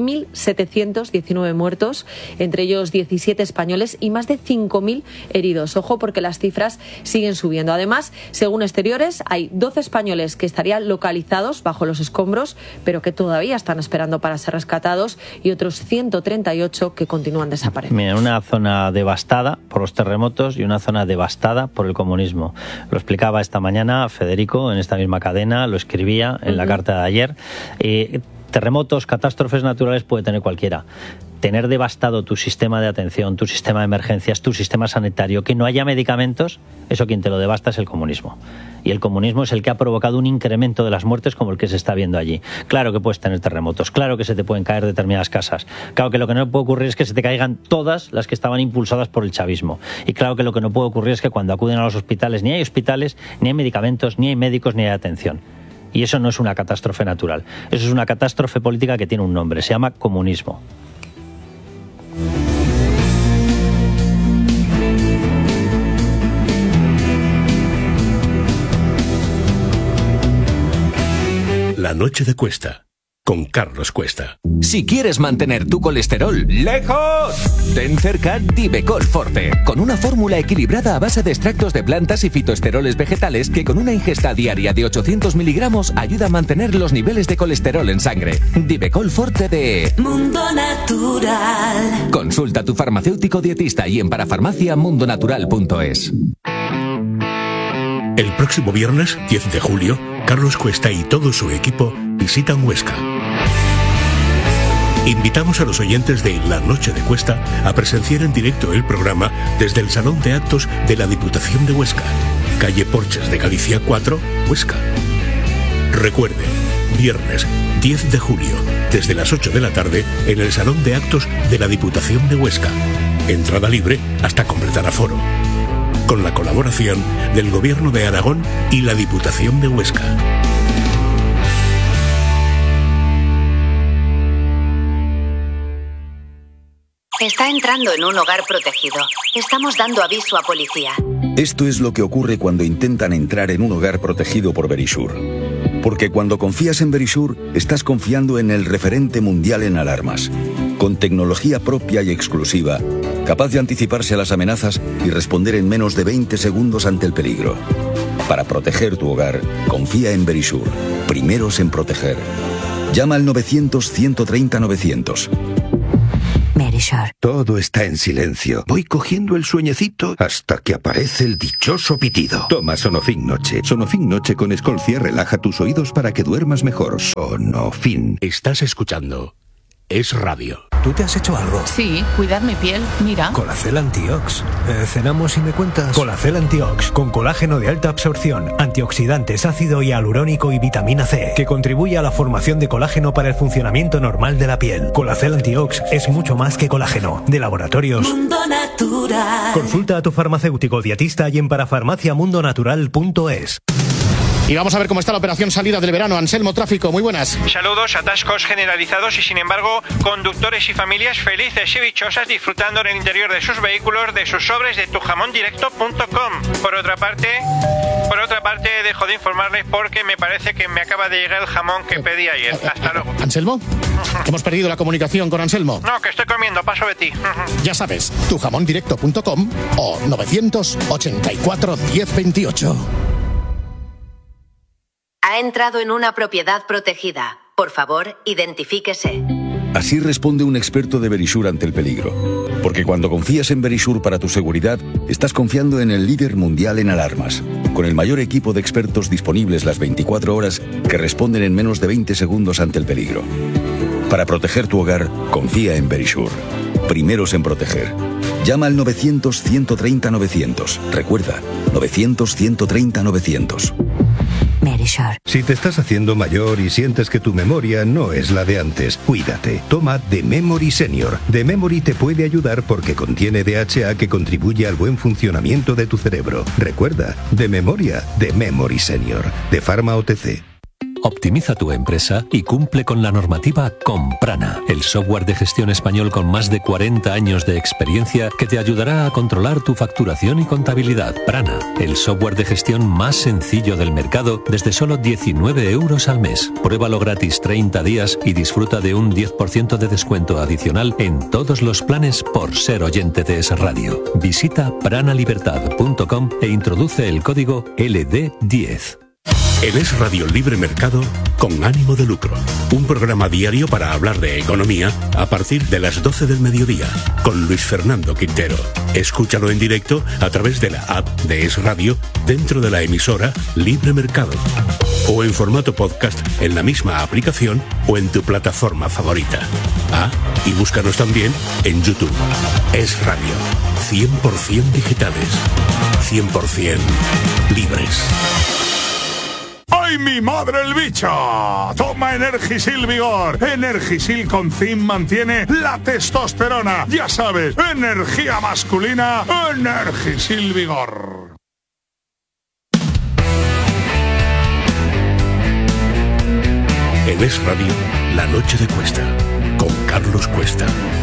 1.719 muertos, entre ellos 17 españoles y más de 5.000 heridos. Ojo, porque las cifras siguen subiendo. Además, según Exteriores, hay 12 españoles que estarían localizados bajo los escombros, pero que todavía están esperando para ser rescatados, y otros 138 que continúan desaparecidos. Mira, una zona devastada por los terremotos y una zona devastada por el comunismo. Lo explicaba esta mañana Federico en esta misma cadena, lo escribía en la carta de ayer. Terremotos, catástrofes naturales puede tener cualquiera. Tener devastado tu sistema de atención, tu sistema de emergencias, tu sistema sanitario, que no haya medicamentos, eso quien te lo devasta es el comunismo. Y el comunismo es el que ha provocado un incremento de las muertes como el que se está viendo allí. Claro que puedes tener terremotos, claro que se te pueden caer determinadas casas. Claro que lo que no puede ocurrir es que se te caigan todas las que estaban impulsadas por el chavismo. Y claro que lo que no puede ocurrir es que cuando acuden a los hospitales ni hay hospitales, ni hay medicamentos, ni hay médicos, ni hay atención. Y eso no es una catástrofe natural. Eso es una catástrofe política que tiene un nombre, se llama comunismo. La noche de Cuesta, con Carlos Cuesta. Si quieres mantener tu colesterol lejos, ten cerca Divecol Forte, con una fórmula equilibrada a base de extractos de plantas y fitoesteroles vegetales que con una ingesta diaria de 800 miligramos ayuda a mantener los niveles de colesterol en sangre. Divecol Forte de Mundo Natural. Consulta a tu farmacéutico dietista y en parafarmaciamundonatural.es. El próximo viernes, 10 de julio, Carlos Cuesta y todo su equipo visitan Huesca. Invitamos a los oyentes de La Noche de Cuesta a presenciar en directo el programa desde el Salón de Actos de la Diputación de Huesca, calle Porches de Galicia 4, Huesca. Recuerde, viernes 10 de julio, desde las 8 de la tarde, en el Salón de Actos de la Diputación de Huesca. Entrada libre hasta completar aforo. Con la colaboración del Gobierno de Aragón y la Diputación de Huesca. Está entrando en un hogar protegido. Estamos dando aviso a policía. Esto es lo que ocurre cuando intentan entrar en un hogar protegido por Verisur. Porque cuando confías en Verisur, estás confiando en el referente mundial en alarmas. Con tecnología propia y exclusiva, capaz de anticiparse a las amenazas y responder en menos de 20 segundos ante el peligro. Para proteger tu hogar, confía en Verisur. Primeros en proteger. Llama al 900-130-900. Verisur. Todo está en silencio. Voy cogiendo el sueñecito hasta que aparece el dichoso pitido. Toma Sonofin Noche. Sonofin Noche con Escolcia relaja tus oídos para que duermas mejor. Sonofin. Estás escuchando Es Radio. ¿Tú te has hecho algo? Sí, cuidar mi piel, mira. Colacel Antiox. ¿Cenamos y me cuentas? Colacel Antiox, con colágeno de alta absorción, antioxidantes, ácido hialurónico y vitamina C, que contribuye a la formación de colágeno para el funcionamiento normal de la piel. Colacel Antiox es mucho más que colágeno. De Laboratorios Mundo Natural. Consulta a tu farmacéutico dietista y en parafarmaciamundonatural.es. Y vamos a ver cómo está la operación salida del verano. Anselmo, tráfico, muy buenas. Saludos, atascos generalizados y sin embargo conductores y familias felices y dichosas disfrutando en el interior de sus vehículos de sus sobres de tujamondirecto.com. Por otra parte, dejo de informarles porque me parece que me acaba de llegar el jamón que pedí ayer. Hasta luego. ¿Anselmo? Hemos perdido la comunicación con Anselmo. No, que estoy comiendo, paso de ti. Ya sabes, tujamondirecto.com o 984 1028. Ha entrado en una propiedad protegida. Por favor, identifíquese. Así responde un experto de Verisure ante el peligro. Porque cuando confías en Verisure para tu seguridad, estás confiando en el líder mundial en alarmas, con el mayor equipo de expertos disponibles las 24 horas que responden en menos de 20 segundos ante el peligro. Para proteger tu hogar, confía en Verisure. Primeros en proteger. Llama al 900-130-900. Recuerda, 900-130-900. Merisure. Si te estás haciendo mayor y sientes que tu memoria no es la de antes, cuídate. Toma The Memory Senior. The Memory te puede ayudar porque contiene DHA que contribuye al buen funcionamiento de tu cerebro. Recuerda, de memoria, The Memory Senior, de Pharma OTC. Optimiza tu empresa y cumple con la normativa con Prana, el software de gestión español con más de 40 años de experiencia que te ayudará a controlar tu facturación y contabilidad. Prana, el software de gestión más sencillo del mercado desde solo 19 euros al mes. Pruébalo gratis 30 días y disfruta de un 10% de descuento adicional en todos los planes por ser oyente de Es Radio. Visita pranalibertad.com e introduce el código LD10. En Es Radio Libre Mercado, con ánimo de lucro. Un programa diario para hablar de economía a partir de las 12 del mediodía, con Luis Fernando Quintero. Escúchalo en directo a través de la app de Es Radio dentro de la emisora Libre Mercado. O en formato podcast en la misma aplicación o en tu plataforma favorita. Ah, y búscanos también en YouTube. Es Radio. 100% digitales. 100% libres. ¡Ay, mi madre el bicho! Toma Energisil Vigor. Energisil con zinc mantiene la testosterona. Ya sabes, energía masculina, Energisil Vigor. En Es Radio, La Noche de Cuesta, con Carlos Cuesta.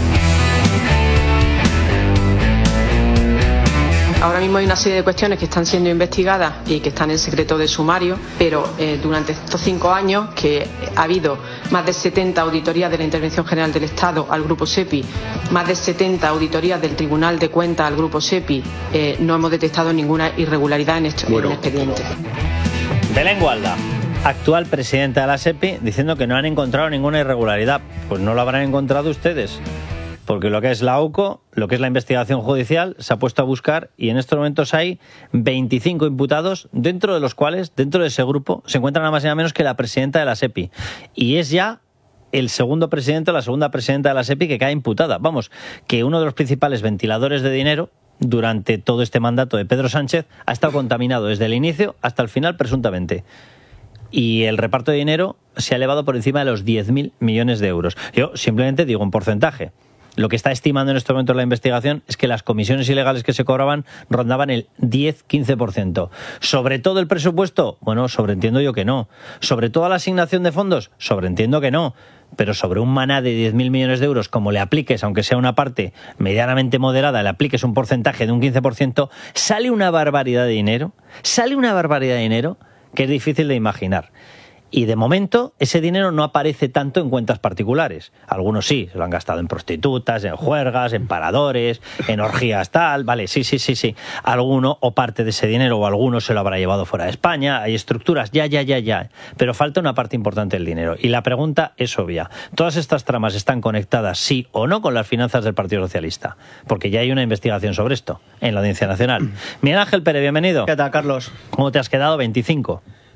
Ahora mismo hay una serie de cuestiones que están siendo investigadas y que están en secreto de sumario, pero durante estos 5 años que ha habido más de 70 auditorías de la Intervención General del Estado al Grupo SEPI, más de 70 auditorías del Tribunal de Cuentas al Grupo SEPI, no hemos detectado ninguna irregularidad en este expediente. Belén Gualda, actual presidenta de la SEPI, diciendo que no han encontrado ninguna irregularidad. Pues no lo habrán encontrado ustedes. Porque lo que es la AUCO, lo que es la investigación judicial, se ha puesto a buscar y en estos momentos hay 25 imputados, dentro de los cuales, dentro de ese grupo, se encuentra nada más y nada menos que la presidenta de la SEPI. Y es ya el segundo presidente o la segunda presidenta de la SEPI que cae imputada. Vamos, que uno de los principales ventiladores de dinero durante todo este mandato de Pedro Sánchez ha estado contaminado desde el inicio hasta el final, presuntamente. Y el reparto de dinero se ha elevado por encima de los 10.000 millones de euros. Yo simplemente digo un porcentaje. Lo que está estimando en este momento la investigación es que las comisiones ilegales que se cobraban rondaban el 10-15%. ¿Sobre todo el presupuesto? Bueno, sobreentiendo yo que no. ¿Sobre toda la asignación de fondos? Sobreentiendo que no. Pero sobre un maná de 10.000 millones de euros, como le apliques, aunque sea una parte medianamente moderada, le apliques un porcentaje de un 15%, sale una barbaridad de dinero. Sale una barbaridad de dinero que es difícil de imaginar. Y de momento ese dinero no aparece tanto en cuentas particulares. Algunos sí, se lo han gastado en prostitutas, en juergas, en paradores, en orgías tal, vale, sí. Alguno o parte de ese dinero o alguno se lo habrá llevado fuera de España, hay estructuras, ya. Pero falta una parte importante del dinero. Y la pregunta es obvia. ¿Todas estas tramas están conectadas, sí o no, con las finanzas del Partido Socialista? Porque ya hay una investigación sobre esto en la Audiencia Nacional. Miguel Ángel Pérez, bienvenido. ¿Qué tal, Carlos? ¿Cómo te has quedado? 25.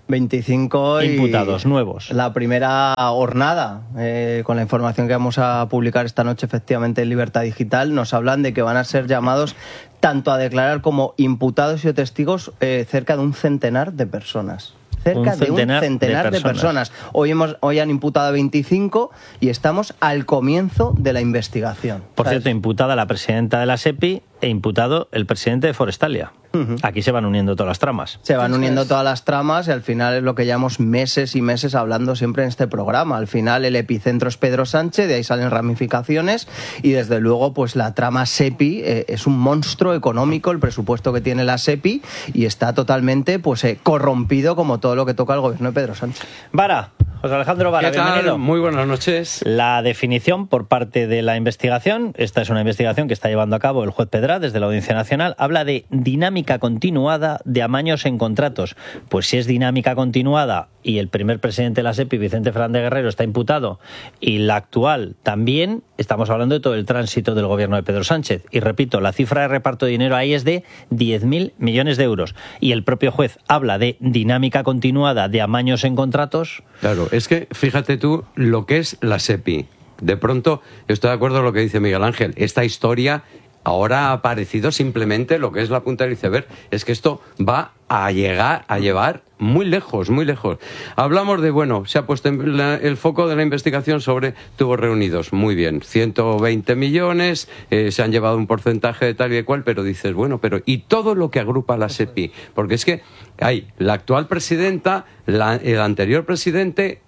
25 imputados nuevos. La primera jornada, con la información que vamos a publicar esta noche, efectivamente, en Libertad Digital, nos hablan de que van a ser llamados tanto a declarar como imputados y testigos cerca de un centenar de personas. Cerca de un centenar de personas. Hoy han imputado a 25 y estamos al comienzo de la investigación. Por cierto, imputada la presidenta de la SEPI e imputado el presidente de Forestalia. Aquí se van uniendo todas las tramas. Se van uniendo todas las tramas y al final es lo que llevamos meses y meses hablando siempre en este programa. Al final el epicentro es Pedro Sánchez, de ahí salen ramificaciones y desde luego pues la trama SEPI es un monstruo económico, el presupuesto que tiene la SEPI, y está totalmente pues corrompido como todo lo que toca el gobierno de Pedro Sánchez. Vara, José Alejandro Vara, bienvenido. Muy buenas noches. La definición por parte de la investigación, esta es una investigación que está llevando a cabo el juez Pedra desde la Audiencia Nacional, habla de dinámica continuada de amaños en contratos. Pues si es dinámica continuada y el primer presidente de la SEPI, Vicente Fernández Guerrero, está imputado y la actual también, estamos hablando de todo el tránsito del gobierno de Pedro Sánchez. Y repito, la cifra de reparto de dinero ahí es de 10.000 millones de euros. Y el propio juez habla de dinámica continuada de amaños en contratos. Claro, es que fíjate tú lo que es la SEPI. De pronto, estoy de acuerdo con lo que dice Miguel Ángel. Esta historia ahora ha aparecido simplemente lo que es la punta del iceberg. Es que esto va a llevar muy lejos, muy lejos. Hablamos de, se ha puesto el foco de la investigación sobre tubos reunidos. Muy bien, 120 millones, se han llevado un porcentaje de tal y de cual, pero dices, pero ¿y todo lo que agrupa la SEPI? Porque es que hay la actual presidenta, el anterior presidente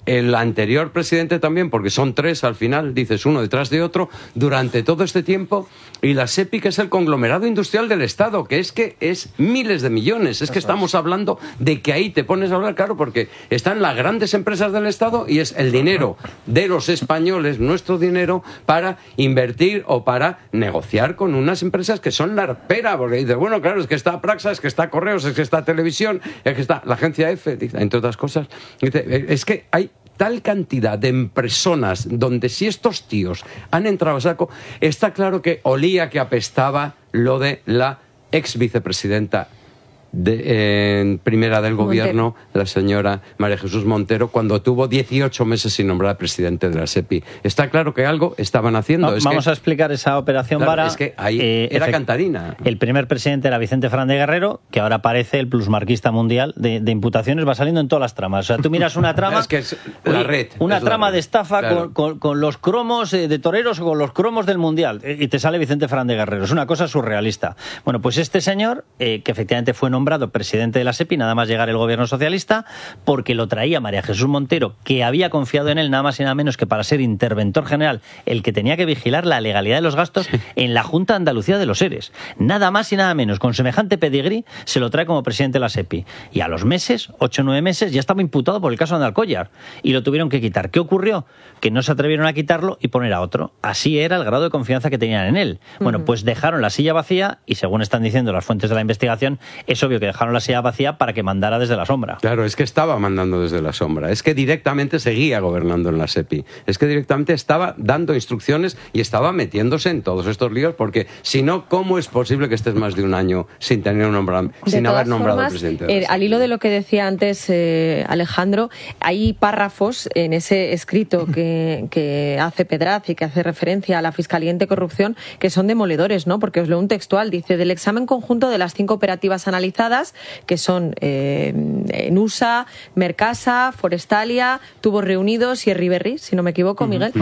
también, porque son tres al final, dices uno detrás de otro, durante todo este tiempo, y la SEPI, que es el conglomerado industrial del Estado, que es miles de millones. Es que estamos hablando de que ahí te pones a hablar, claro, porque están las grandes empresas del Estado y es el dinero de los españoles, nuestro dinero, para invertir o para negociar con unas empresas que son la arpera, porque dices, claro, es que está Praxa, es que está Correos, es que está Televisión, es que está la agencia F, entre otras cosas. Es que hay tal cantidad de personas donde si estos tíos han entrado a saco, está claro que olía, que apestaba lo de la ex vicepresidenta primera del gobierno, la señora María Jesús Montero, cuando tuvo 18 meses sin nombrar presidente de la SEPI. Está claro que algo estaban haciendo. Vamos a explicar esa operación, Vara. Es que ahí era cantarina. El primer presidente era Vicente Fernández Guerrero, que ahora parece el plusmarquista mundial de imputaciones, va saliendo en todas las tramas. O sea, tú miras una trama... es que es la red. Una trama red. De estafa, claro, con los cromos de toreros o con los cromos del mundial, y te sale Vicente Fernández Guerrero. Es una cosa surrealista. Bueno, pues este señor, que efectivamente fue nombrado presidente de la SEPI, nada más llegar el gobierno socialista, porque lo traía María Jesús Montero, que había confiado en él nada más y nada menos que para ser interventor general, el que tenía que vigilar la legalidad de los gastos en la Junta de Andalucía de los ERES. Nada más y nada menos, con semejante pedigrí, se lo trae como presidente de la SEPI. Y a los meses, 8 o 9 meses, ya estaba imputado por el caso de Andalcollar. Y lo tuvieron que quitar. ¿Qué ocurrió? Que no se atrevieron a quitarlo y poner a otro. Así era el grado de confianza que tenían en él. Bueno, pues dejaron la silla vacía y, según están diciendo las fuentes de la investigación, es obvio que dejaron la silla vacía para que mandara desde la sombra. Claro, es que estaba mandando desde la sombra, es que directamente seguía gobernando en la SEPI, es que directamente estaba dando instrucciones y estaba metiéndose en todos estos líos, porque si no, ¿cómo es posible que estés más de un año sin tener sin haber nombrado presidente? Al hilo de lo que decía antes Alejandro, hay párrafos en ese escrito que hace Pedraz y que hace referencia a la Fiscalía Anticorrupción que son demoledores, ¿no? Porque os leo un textual, dice: del examen conjunto de las 5 operativas analizadas, que son Nusa, Mercasa, Forestalia, Tubos Reunidos y Riberri, si no me equivoco, Miguel.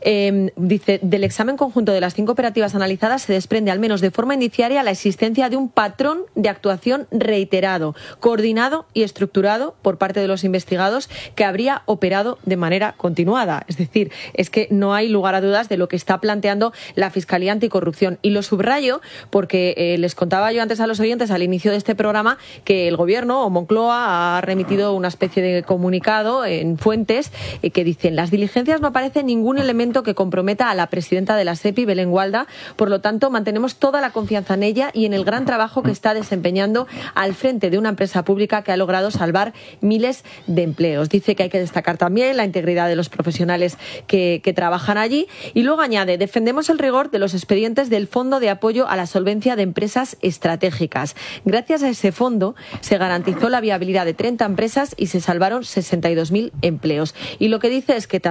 Dice, del examen conjunto de las 5 operativas analizadas se desprende, al menos de forma indiciaria, la existencia de un patrón de actuación reiterado, coordinado y estructurado por parte de los investigados que habría operado de manera continuada. Es decir, es que no hay lugar a dudas de lo que está planteando la Fiscalía Anticorrupción. Y lo subrayo porque les contaba yo antes a los oyentes al inicio de este programa que el gobierno o Moncloa ha remitido una especie de comunicado en fuentes que dicen: las diligencias no aparece ningún elemento que comprometa a la presidenta de la SEPI, Belén Gualda, por lo tanto mantenemos toda la confianza en ella y en el gran trabajo que está desempeñando al frente de una empresa pública que ha logrado salvar miles de empleos. Dice que hay que destacar también la integridad de los profesionales que trabajan allí, y luego añade: defendemos el rigor de los expedientes del Fondo de Apoyo a la Solvencia de Empresas Estratégicas. Gracias a ese ese fondo se garantizó la viabilidad de 30 empresas y se salvaron 62.000 empleos. Y lo que dice es que